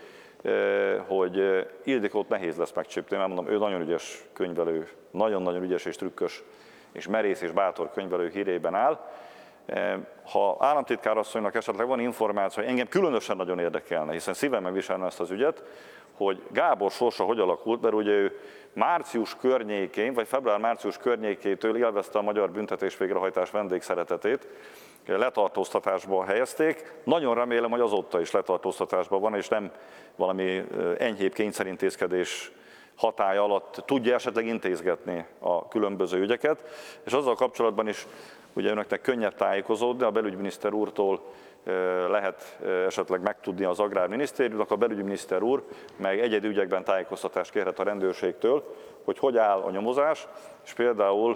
hogy Ildikót nehéz lesz megcsípni, mert mondom, ő nagyon ügyes könyvelő, nagyon-nagyon ügyes és trükkös, és merész és bátor könyvelő hírében áll. Ha államtitkár asszonynak esetleg van információ, engem különösen nagyon érdekelne, hiszen szívemben viselne ezt az ügyet, hogy Gábor sorsa hogy alakult, mert ugye ő március környékén, vagy február-március környékétől élvezte a magyar büntetés végrehajtás vendégszeretetét, letartóztatásba helyezték. Nagyon remélem, hogy azóta is letartóztatásban van, és nem valami enyhébb kényszerintézkedés hatálya alatt tudja esetleg intézgetni a különböző ügyeket, és azzal kapcsolatban is ugye önöknek könnyebb tájékozódni, a belügyminiszter úrtól lehet esetleg megtudni az Agrárminisztériumnak, a belügyminiszter úr meg egyedi ügyekben tájékoztatást kérhet a rendőrségtől, hogy áll a nyomozás, és például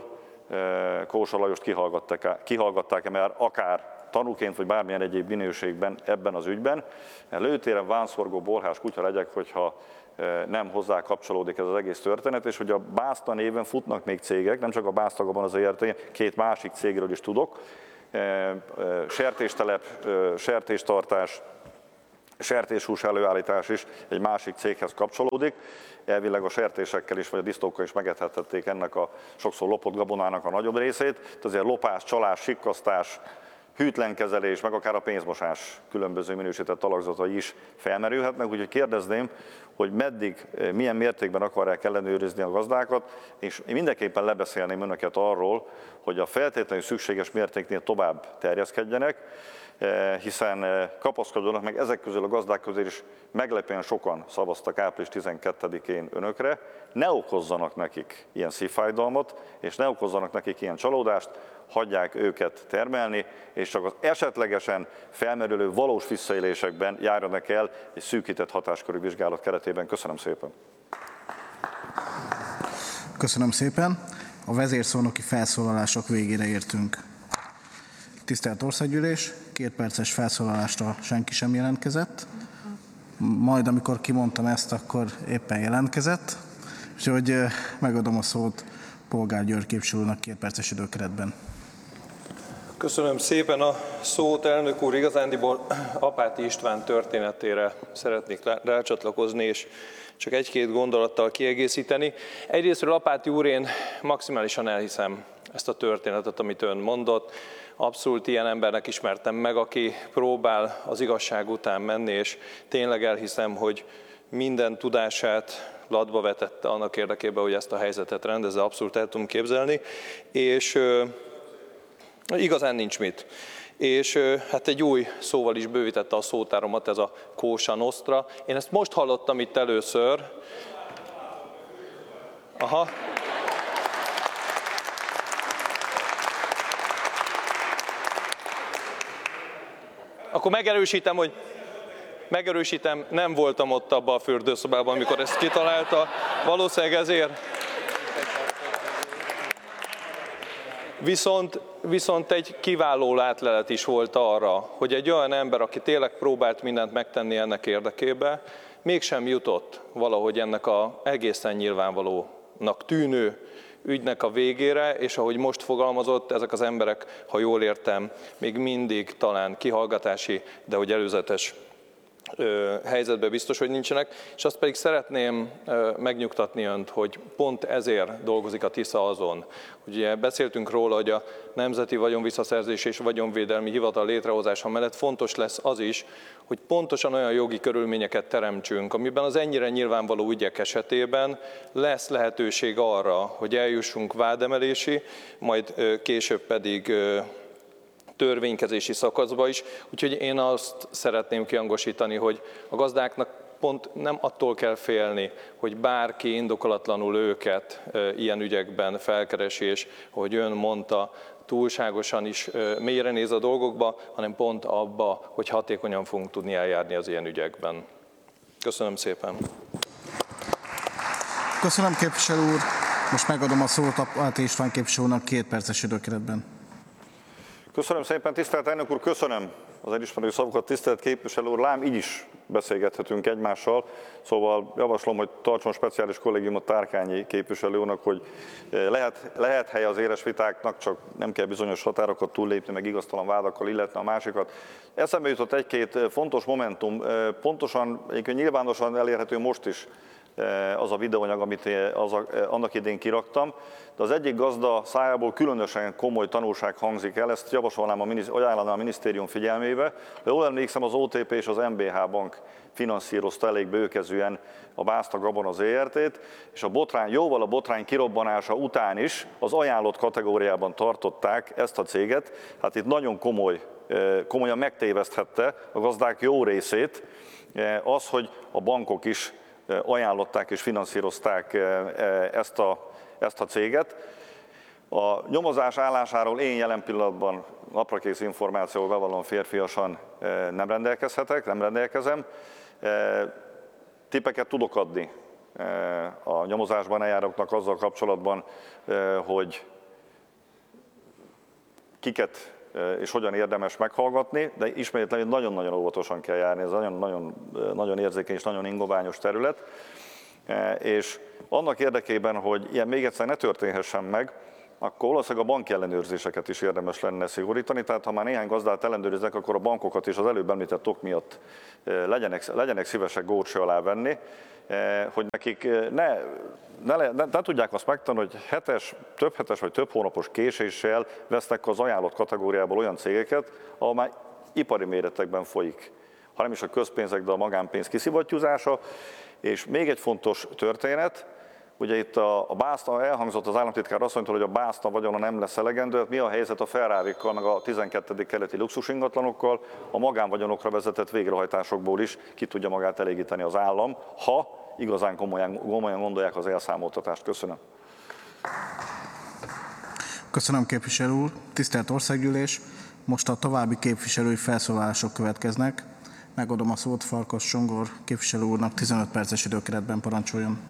Kósa Lajost kihallgatták-e már akár tanúként, vagy bármilyen egyéb minőségben ebben az ügyben. Lőtéren vánszorgó bolhás kutya legyek, hogyha nem hozzá kapcsolódik ez az egész történet, és hogy a Bászta néven futnak még cégek, nem csak a Básztagban az ERT, két másik cégről is tudok, sertéstelep, sertéstartás, sertéshús előállítás is egy másik céghez kapcsolódik. Elvileg a sertésekkel is, vagy a disznókkal is megethették ennek a sokszor lopott gabonának a nagyobb részét. Tehát azért lopás, csalás, sikkasztás, hűtlenkezelés, meg akár a pénzmosás különböző minősített alakzatai is felmerülhetnek. Úgyhogy kérdezném, hogy meddig, milyen mértékben akarják ellenőrizni a gazdákat, és én mindenképpen lebeszélném önöket arról, hogy a feltétlenül szükséges mértéknél tovább terjeszkedjenek, hiszen kapaszkodjanak meg ezek közül a gazdák közül is meglepően sokan szavaztak április 12-én önökre, ne okozzanak nekik ilyen szívfájdalmat, és ne okozzanak nekik ilyen csalódást, hagyják őket termelni, és csak az esetlegesen felmerülő valós visszaélésekben járjanak el egy szűkített hatáskörű vizsgálat keretében. Köszönöm szépen! Köszönöm szépen! A vezérszónoki felszólalások végére értünk. Tisztelt Országgyűlés, 2 perces felszólalásra senki sem jelentkezett. Majd amikor kimondtam ezt, akkor éppen jelentkezett. Úgyhogy megadom a szót Polgár György képviselőnek 2 perces időkeretben. Köszönöm szépen a szót, elnök úr. Igazándiból Apáti István történetére szeretnék rácsatlakozni, és csak 1-2 gondolattal kiegészíteni. Egyrésztről Apáti úr, én maximálisan elhiszem ezt a történetet, amit ön mondott. Abszolút ilyen embernek ismertem meg, aki próbál az igazság után menni, és tényleg elhiszem, hogy minden tudását latba vetette annak érdekében, hogy ezt a helyzetet rendezze, abszolút el tudom képzelni, és igazán nincs mit. És hát egy új szóval is bővítette a szótáromat, ez a Kósa Nostra. Én ezt most hallottam itt először. Aha. Akkor megerősítem, nem voltam ott abban a fürdőszobában, amikor ezt kitalálta. Valószínűleg ezért. Viszont egy kiváló látlelet is volt arra, hogy egy olyan ember, aki tényleg próbált mindent megtenni ennek érdekében, mégsem jutott valahogy ennek a egészen nyilvánvalónak tűnő ügynek a végére, és ahogy most fogalmazott, ezek az emberek, ha jól értem, még mindig talán kihallgatási, de hogy előzetes helyzetben biztos, hogy nincsenek, és azt pedig szeretném megnyugtatni önt, hogy pont ezért dolgozik a Tisza azon. Ugye beszéltünk róla, hogy a Nemzeti Vagyonvisszaszerzés és Vagyonvédelmi Hivatal létrehozása mellett fontos lesz az is, hogy pontosan olyan jogi körülményeket teremtsünk, amiben az ennyire nyilvánvaló ügyek esetében lesz lehetőség arra, hogy eljussunk vádemelési, majd később pedig törvénykezési szakaszba is. Úgyhogy én azt szeretném kihangosítani, hogy a gazdáknak pont nem attól kell félni, hogy bárki indokolatlanul őket ilyen ügyekben felkeresi, és ahogy ön mondta, túlságosan is mélyre néz a dolgokba, hanem pont abba, hogy hatékonyan fogunk tudni eljárni az ilyen ügyekben. Köszönöm szépen. Köszönöm, képviselő úr. Most megadom a szót Apáti István képviselőnek 2 perces időkeretben. Köszönöm szépen, tisztelt elnök úr, köszönöm az elismerő szavakat, tisztelt képviselő úr, lám így is beszélgethetünk egymással, szóval javaslom, hogy tartson speciális kollégiumot Tárkányi képviselő úrnak, hogy lehet helye az éles vitáknak, csak nem kell bizonyos határokat túllépni, meg igaztalan vádakkal illetni a másikat. Eszembe jutott 1-2 fontos momentum, pontosan, egyébként nyilvánosan elérhető most is az a videóanyag, amit annak idén kiraktam, de az egyik gazda szájából különösen komoly tanulság hangzik el, ezt ajánlanám a minisztérium figyelmébe, de jól emlékszem, az OTP és az MBH Bank finanszírozta elég bőkezűen a Bászta Gabona ZRT-t, és jóval a botrány kirobbanása után is az ajánlott kategóriában tartották ezt a céget. Hát itt nagyon komolyan megtéveszthette a gazdák jó részét az, hogy a bankok is ajánlották és finanszírozták ezt a céget. A nyomozás állásáról én jelen pillanatban naprakész információval bevallom férfiasan nem rendelkezem. Tippeket tudok adni a nyomozásban eljáróknak azzal kapcsolatban, hogy kiket és hogyan érdemes meghallgatni, de ismétlenül nagyon-nagyon óvatosan kell járni, ez nagyon érzékeny és nagyon ingoványos terület, és annak érdekében, hogy ilyen még egyszer ne történhessen meg, akkor valószínűleg a banki ellenőrzéseket is érdemes lenne szigorítani, tehát ha már néhány gazdát ellenőriznek, akkor a bankokat is az előbb említett ok miatt legyenek szívesek górcső alá venni, hogy nekik ne tudják azt megtanulni, hogy több hetes vagy több hónapos késéssel vesznek az ajánlott kategóriából olyan cégeket, ahol már ipari méretekben folyik, ha nem is a közpénzek, de a magánpénz kiszivattyúzása. És még egy fontos történet, ugye itt a Bászna, elhangzott az államtitkár asszonytól, hogy a Bászna vagyona nem lesz elegendő, mi a helyzet a Ferrarikkal, meg a 12. keleti luxusingatlanokkal, a magánvagyonokra vezetett végrehajtásokból is ki tudja magát elégíteni az állam, ha igazán komolyan gondolják az elszámoltatást. Köszönöm. Köszönöm, képviselő úr. Tisztelt Országgyűlés, most a további képviselői felszólalások következnek. Megadom a szót Farkas Csongor képviselő úrnak, 15 perces időkeretben parancsoljon.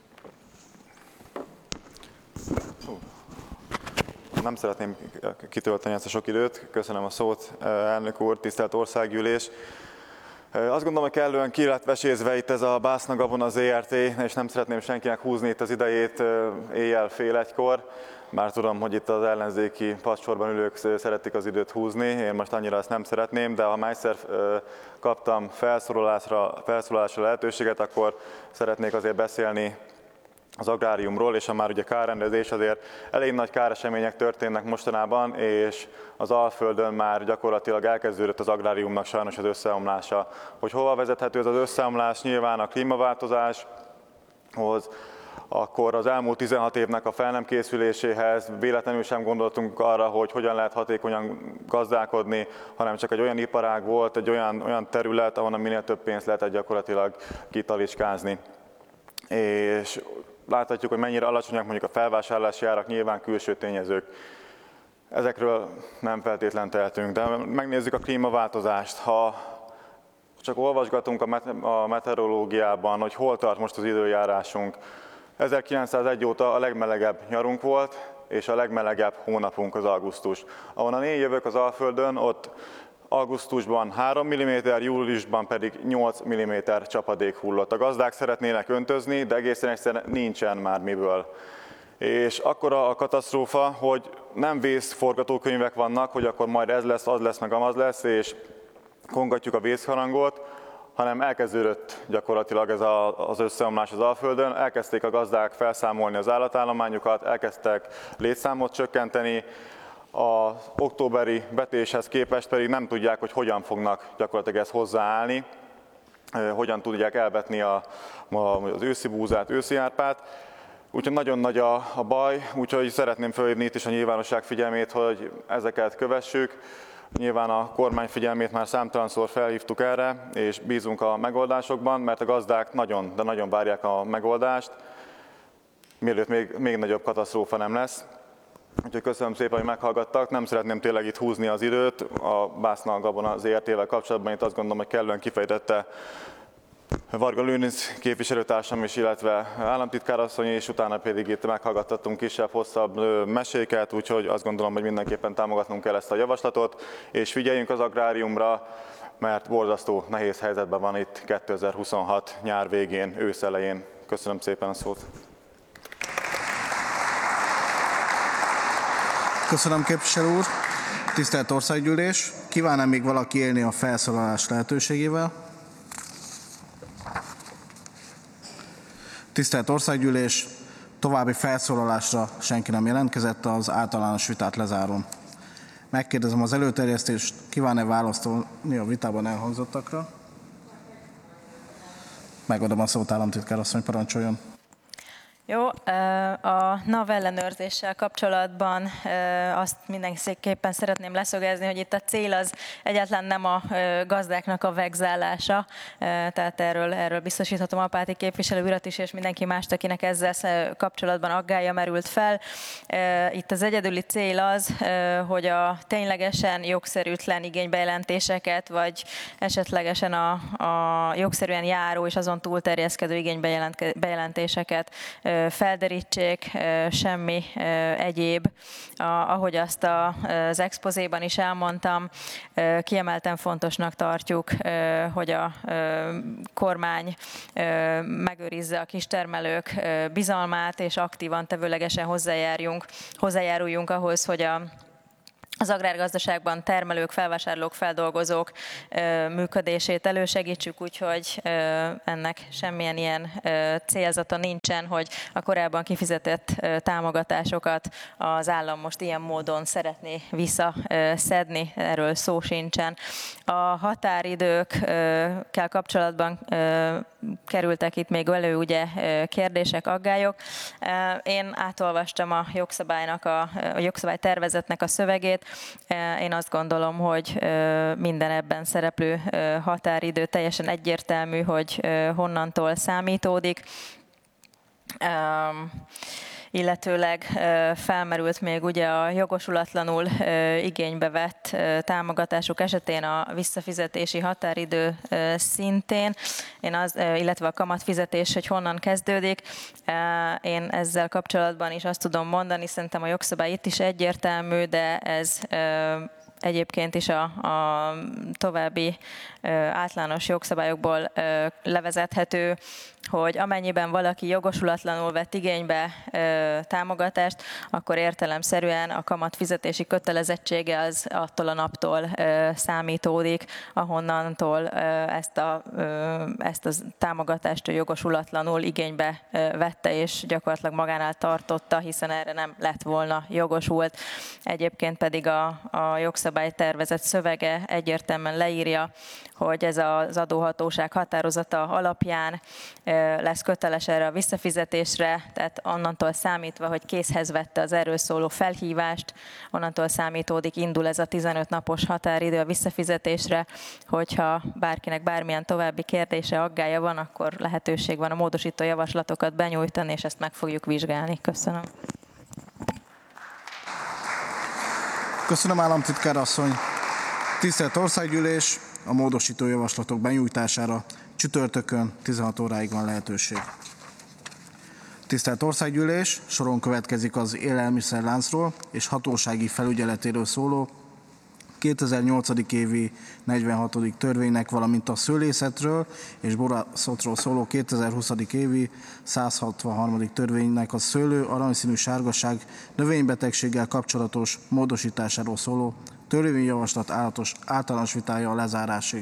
Nem szeretném kitölteni ezt a sok időt. Köszönöm a szót, elnök úr, tisztelt Országgyűlés. Azt gondolom, hogy kellően ki lett vesézve itt ez a Bászna Gabona ZRT, és nem szeretném senkinek húzni itt az idejét éjjel fél egykor. Már tudom, hogy itt az ellenzéki padsorban ülők szeretik az időt húzni, én most annyira ezt nem szeretném, de ha már egyszer kaptam felszólalásra lehetőséget, akkor szeretnék azért beszélni az agráriumról, és ha már ugye kárrendezés, azért elég nagy káresemények történnek mostanában, és az Alföldön már gyakorlatilag elkezdődött az agráriumnak sajnos az összeomlása. Hogy hova vezethető ez az összeomlás? Nyilván a klímaváltozáshoz, akkor az elmúlt 16 évnek a fel nem készüléséhez, véletlenül sem gondoltunk arra, hogy hogyan lehet hatékonyan gazdálkodni, hanem csak egy olyan iparág volt, egy olyan terület, ahonnan minél több pénzt lehetett gyakorlatilag kitalicskázni. És láthatjuk, hogy mennyire alacsonyak mondjuk a felvásárlási árak, nyilván külső tényezők. Ezekről nem feltétlen tehetünk, de megnézzük a klímaváltozást. Ha csak olvasgatunk a meteorológiában, hogy hol tart most az időjárásunk. 1901 óta a legmelegebb nyarunk volt, és a legmelegebb hónapunk az augusztus. Ahonnan én jövök az Alföldön, ott augusztusban 3 mm, júliusban pedig 8 mm csapadék hullott. A gazdák szeretnének öntözni, de egészen egyszerűen nincsen már miből. És akkora a katasztrófa, hogy nem vészforgatókönyvek vannak, hogy akkor majd ez lesz, az lesz, meg amaz lesz, és kongatjuk a vészharangot, hanem elkezdődött gyakorlatilag ez az összeomlás az Alföldön, elkezdték a gazdák felszámolni az állatállományukat, elkezdtek létszámot csökkenteni, az októberi vetéshez képest pedig nem tudják, hogy hogyan fognak gyakorlatilag ezt hozzáállni, hogyan tudják elvetni az őszi búzát, őszi árpát. Úgyhogy nagyon nagy a baj, úgyhogy szeretném felhívni itt is a nyilvánosság figyelmét, hogy ezeket kövessük. Nyilván a kormány figyelmét már számtalanszor felhívtuk erre, és bízunk a megoldásokban, mert a gazdák nagyon, de nagyon várják a megoldást, mielőtt még nagyobb katasztrófa nem lesz. Úgyhogy köszönöm szépen, hogy meghallgattak. Nem szeretném tényleg itt húzni az időt. A Bászna Gabona ZRT-vel kapcsolatban itt azt gondolom, hogy kellően kifejtette Varga Lőrinc képviselőtársam is, illetve államtitkárasszony, és utána pedig itt meghallgattattunk kisebb-hosszabb meséket, úgyhogy azt gondolom, hogy mindenképpen támogatnunk kell ezt a javaslatot, és figyeljünk az agráriumra, mert borzasztó nehéz helyzetben van itt 2026 nyár végén, ősz elején. Köszönöm szépen a szót. Köszönöm, képviselő úr. Tisztelt Országgyűlés, kíván-e még valaki élni a felszólalás lehetőségével? Tisztelt Országgyűlés, további felszólalásra senki nem jelentkezett, az általános vitát lezárom. Megkérdezem az előterjesztést, kíván-e válaszolni a vitában elhangzottakra? Megadom a szót, államtitkár asszony, parancsoljon. Jó, a NAV ellenőrzéssel kapcsolatban azt mindenképpen szeretném leszögezni, hogy itt a cél az egyáltalán nem a gazdáknak a vegzálása, tehát erről biztosíthatom Apáti képviselő urat is, és mindenki mást, akinek ezzel kapcsolatban aggálya merült fel. Itt az egyedüli cél az, hogy a ténylegesen jogszerűtlen igénybejelentéseket, vagy esetlegesen a jogszerűen járó és azon túlterjeszkedő igénybejelentéseket felderítsék, semmi egyéb. Ahogy azt az expozéban is elmondtam, kiemelten fontosnak tartjuk, hogy a kormány megőrizze a kistermelők bizalmát, és aktívan, tevőlegesen hozzájáruljunk ahhoz, hogy az agrárgazdaságban termelők, felvásárlók, feldolgozók működését elősegítsük, úgyhogy ennek semmilyen ilyen célzata nincsen, hogy a korábban kifizetett támogatásokat az állam most ilyen módon szeretné visszaszedni, erről szó sincsen. A határidőkkel kapcsolatban kerültek itt még elő ugye kérdések, aggályok. Én átolvastam a jogszabálytervezetnek a szövegét. Én azt gondolom, hogy minden ebben szereplő határidő teljesen egyértelmű, hogy honnantól számítódik. Illetőleg felmerült még ugye a jogosulatlanul igénybe vett támogatások esetén a visszafizetési határidő szintén, illetve a kamatfizetés, hogy honnan kezdődik. Én ezzel kapcsolatban is azt tudom mondani, szerintem a jogszabály itt is egyértelmű, de ez egyébként is a további általános jogszabályokból levezethető, hogy amennyiben valaki jogosulatlanul vett igénybe támogatást, akkor értelemszerűen a kamatfizetési kötelezettsége az attól a naptól számítódik, ahonnantól ezt a támogatást jogosulatlanul igénybe vette, és gyakorlatilag magánál tartotta, hiszen erre nem lett volna jogosult. Egyébként pedig a jogszabálytervezet szövege egyértelműen leírja, hogy ez az adóhatóság határozata alapján lesz köteles erre a visszafizetésre, tehát onnantól számítva, hogy készhez vette az erről szóló felhívást, onnantól számítódik, indul ez a 15 napos határidő a visszafizetésre, hogyha bárkinek bármilyen további kérdése, aggálya van, akkor lehetőség van a módosító javaslatokat benyújtani, és ezt meg fogjuk vizsgálni. Köszönöm. Köszönöm, államtitkár asszony. Tisztelt Országgyűlés, a módosító javaslatok benyújtására csütörtökön 16 óráig van lehetőség. Tisztelt Országgyűlés, soron következik az élelmiszerláncról és hatósági felügyeletéről szóló 2008. évi 46. törvénynek, valamint a szőlészetről és borászatról szóló 2020. évi 163. törvénynek a szőlő aranyszínű sárgaság növénybetegséggel kapcsolatos módosításáról szóló törvényjavaslat általános vitája a lezárásig.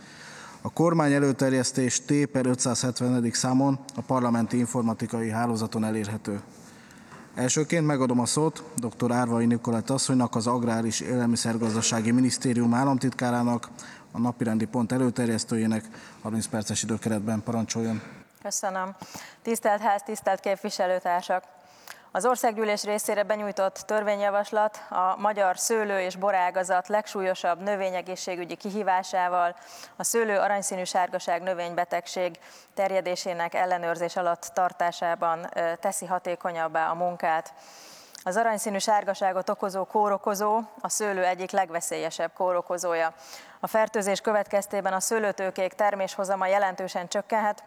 A kormány előterjesztés T/570. Számon a parlamenti informatikai hálózaton elérhető. Elsőként megadom a szót dr. Árvai Nikolett asszonynak, az Agrár és Élelmiszergazdasági Minisztérium államtitkárának, a napirendi pont előterjesztőjének. 30 perces időkeretben parancsoljon. Köszönöm. Tisztelt Ház, tisztelt képviselőtársak! Az Országgyűlés részére benyújtott törvényjavaslat a magyar szőlő- és borágazat legsúlyosabb növényegészségügyi kihívásával, a szőlő aranyszínű sárgaság növénybetegség terjedésének ellenőrzés alatt tartásában teszi hatékonyabbá a munkát. Az aranyszínű sárgaságot okozó kórokozó a szőlő egyik legveszélyesebb kórokozója. A fertőzés következtében a szőlőtőkék terméshozama jelentősen csökkenhet,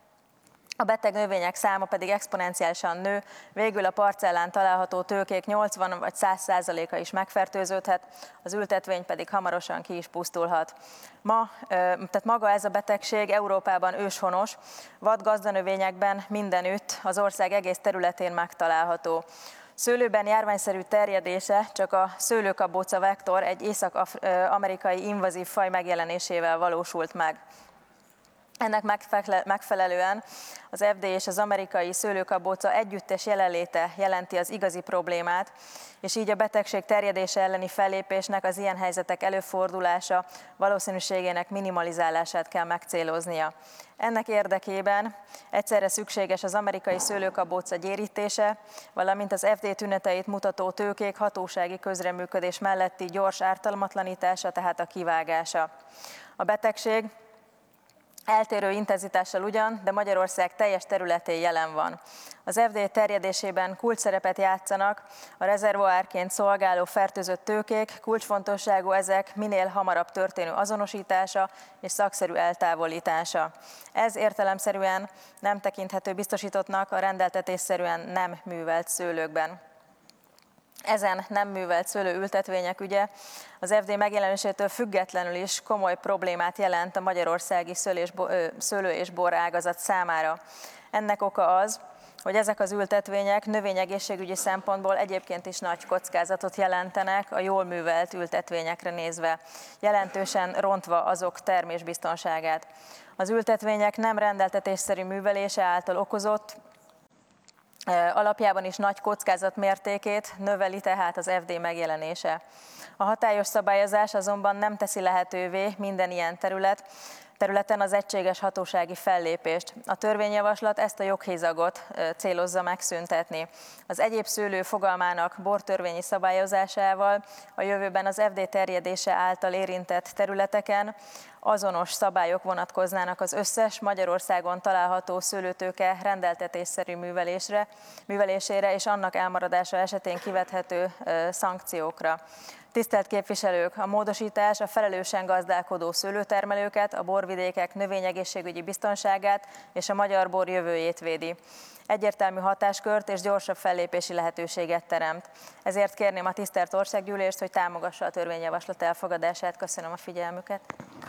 a beteg növények száma pedig exponenciálisan nő, végül a parcellán található tőkék 80 vagy 100%-a is megfertőződhet, az ültetvény pedig hamarosan ki is pusztulhat. Tehát maga ez a betegség Európában őshonos, vadgazdanövényekben mindenütt, az ország egész területén megtalálható. Szőlőben járványszerű terjedése csak a szőlőkabóca vektor, egy észak-amerikai invazív faj megjelenésével valósult meg. Ennek megfelelően az FDA és az amerikai szőlőkabóca együttes jelenléte jelenti az igazi problémát, és így a betegség terjedése elleni fellépésnek az ilyen helyzetek előfordulása valószínűségének minimalizálását kell megcéloznia. Ennek érdekében egyszerre szükséges az amerikai szőlőkabóca gyérítése, valamint az FDA tüneteit mutató tőkék hatósági közreműködés melletti gyors ártalmatlanítása, tehát a kivágása. A betegség Eltérő intenzitással ugyan, de Magyarország teljes területén jelen van. Az FD terjedésében kulcsszerepet játszanak a rezervoárként szolgáló fertőzött tőkék, kulcsfontosságú ezek minél hamarabb történő azonosítása és szakszerű eltávolítása. Ez értelemszerűen nem tekinthető biztosítottnak a rendeltetésszerűen nem művelt szőlőkben. Ezen nem művelt szőlőültetvények ügye az FD megjelenésétől függetlenül is komoly problémát jelent a magyarországi szőlő- és borágazat számára. Ennek oka az, hogy ezek az ültetvények növényegészségügyi szempontból egyébként is nagy kockázatot jelentenek a jól művelt ültetvényekre nézve, jelentősen rontva azok termésbiztonságát. Az ültetvények nem rendeltetésszerű művelése által okozott, alapjában is nagy kockázat mértékét növeli tehát az FD megjelenése. A hatályos szabályozás azonban nem teszi lehetővé minden ilyen területen az egységes hatósági fellépést. A törvényjavaslat ezt a joghézagot célozza megszüntetni. Az egyéb szőlő fogalmának bortörvényi szabályozásával a jövőben az FD terjedése által érintett területeken azonos szabályok vonatkoznának az összes Magyarországon található szőlőtőke rendeltetésszerű művelésére és annak elmaradása esetén kivethető szankciókra. Tisztelt képviselők, a módosítás a felelősen gazdálkodó szőlőtermelőket, a borvidékek növényegészségügyi biztonságát és a magyar bor jövőjét védi. Egyértelmű hatáskört és gyorsabb fellépési lehetőséget teremt. Ezért kérném a tisztelt Országgyűlést, hogy támogassa a törvényjavaslat elfogadását. Köszönöm a figyelmüket.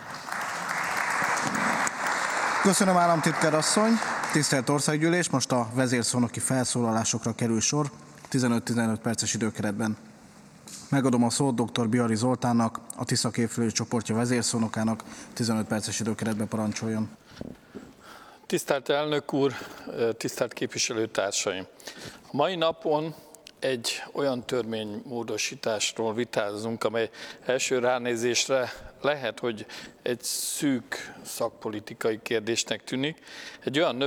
Köszönöm, államtitkár asszony. Tisztelt Országgyűlés, most a vezérszónoki felszólalásokra kerül sor 15-15 perces időkeretben. Megadom a szót dr. Bihari Zoltánnak, a Tisza képviselőcsoportja vezérszónokának, 15 perces időkeretben parancsoljon. Tisztelt elnök úr, tisztelt képviselőtársaim! A mai napon egy olyan törvénymódosításról vitázunk, amely első ránézésre lehet, hogy egy szűk szakpolitikai kérdésnek tűnik. Egy olyan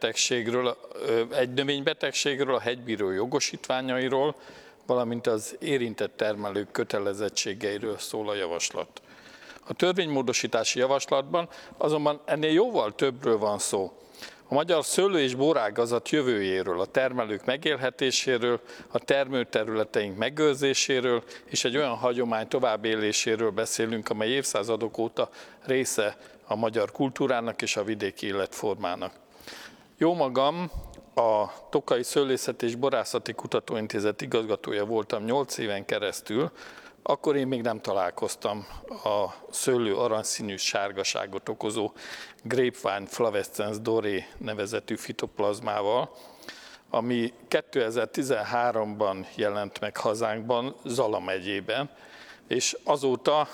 növénybetegségről, a hegybíró jogosítványairól, valamint az érintett termelők kötelezettségeiről szól a javaslat. A törvénymódosítási javaslatban azonban ennél jóval többről van szó. A magyar szőlő- és borágazat jövőjéről, a termelők megélhetéséről, a termőterületeink megőrzéséről és egy olyan hagyomány továbbéléséről beszélünk, amely évszázadok óta része a magyar kultúrának és a vidéki életformának. Jómagam a Tokaji Szőlészeti és Borászati Kutatóintézet igazgatója voltam 8 éven keresztül, akkor én még nem találkoztam a szőlő aranyszínű sárgaságot okozó Grapevine flavescens doré nevezetű fitoplazmával, ami 2013-ban jelent meg hazánkban, Zala megyében, és azóta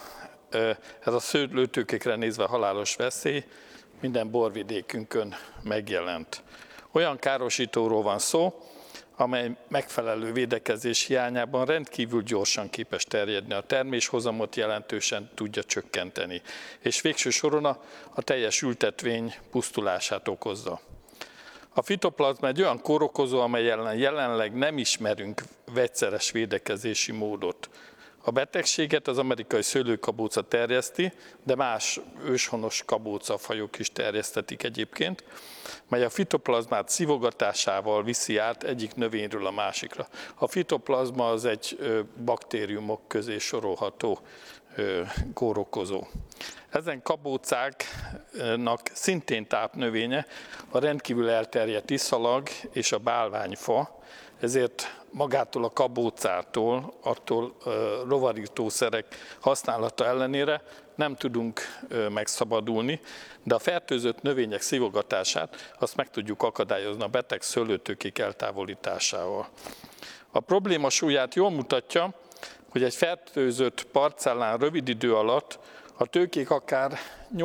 ez a szőlőtőkékre nézve halálos veszély minden borvidékünkön megjelent. Olyan károsítóról van szó, amely megfelelő védekezés hiányában rendkívül gyorsan képes terjedni, a terméshozamot jelentősen tudja csökkenteni, és végső soron a teljes ültetvény pusztulását okozza. A fitoplazma egy olyan kórokozó, amely jelenleg nem ismerünk vegyszeres védekezési módot. A betegséget az amerikai szőlőkabóca terjeszti, de más őshonos kabócafajok is terjesztetik egyébként, mely a fitoplazmát szívogatásával viszi át egyik növényről a másikra. A fitoplazma az egy baktériumok közé sorolható kórokozó. Ezen kabócáknak szintén tápnövénye a rendkívül elterjedt iszalag és a bálványfa, ezért magától a kabócától, attól rovarítószerek használata ellenére nem tudunk megszabadulni, de a fertőzött növények szívogatását azt meg tudjuk akadályozni a beteg szőlőtőkék eltávolításával. A probléma súlyát jól mutatja, hogy egy fertőzött parcellán rövid idő alatt a tőkék akár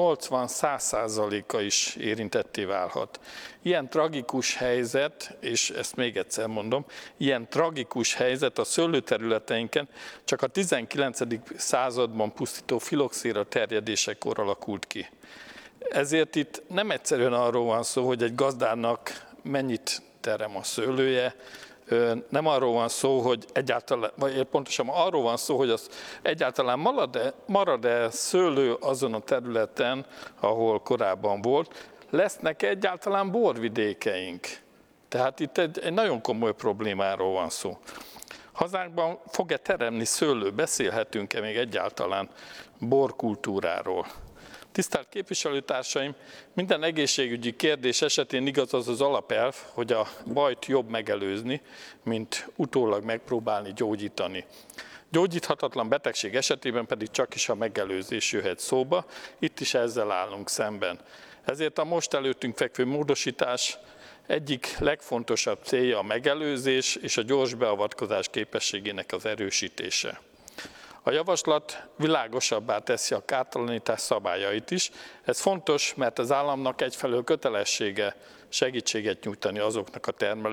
80-100%-a is érintetté válhat. Ilyen tragikus helyzet, és ezt még egyszer mondom, ilyen tragikus helyzet a szőlőterületeinken csak a 19. században pusztító filoxéra terjedésekor alakult ki. Ezért itt nem egyszerűen arról van szó, hogy egy gazdának mennyit terem a szőlője. Nem arról van szó, hogy egyáltalán, vagy pontosan arról van szó, hogy az egyáltalán marad-e szőlő azon a területen, ahol korábban volt. Lesznek egyáltalán borvidékeink? Tehát itt egy nagyon komoly problémáról van szó. Hazánkban fog-e teremni szőlő? Beszélhetünk-e még egyáltalán borkultúráról? Tisztelt képviselőtársaim, minden egészségügyi kérdés esetén igaz az az alapelv, hogy a bajt jobb megelőzni, mint utólag megpróbálni gyógyítani. Gyógyíthatatlan betegség esetében pedig csak is a megelőzés jöhet szóba, itt is ezzel állunk szemben. Ezért a most előttünk fekvő módosítás egyik legfontosabb célja a megelőzés és a gyors beavatkozás képességének az erősítése. A javaslat világosabbá teszi a kártalanítás szabályait is. Ez fontos, mert az államnak egyfelől kötelessége segítséget nyújtani azoknak a termelőknek,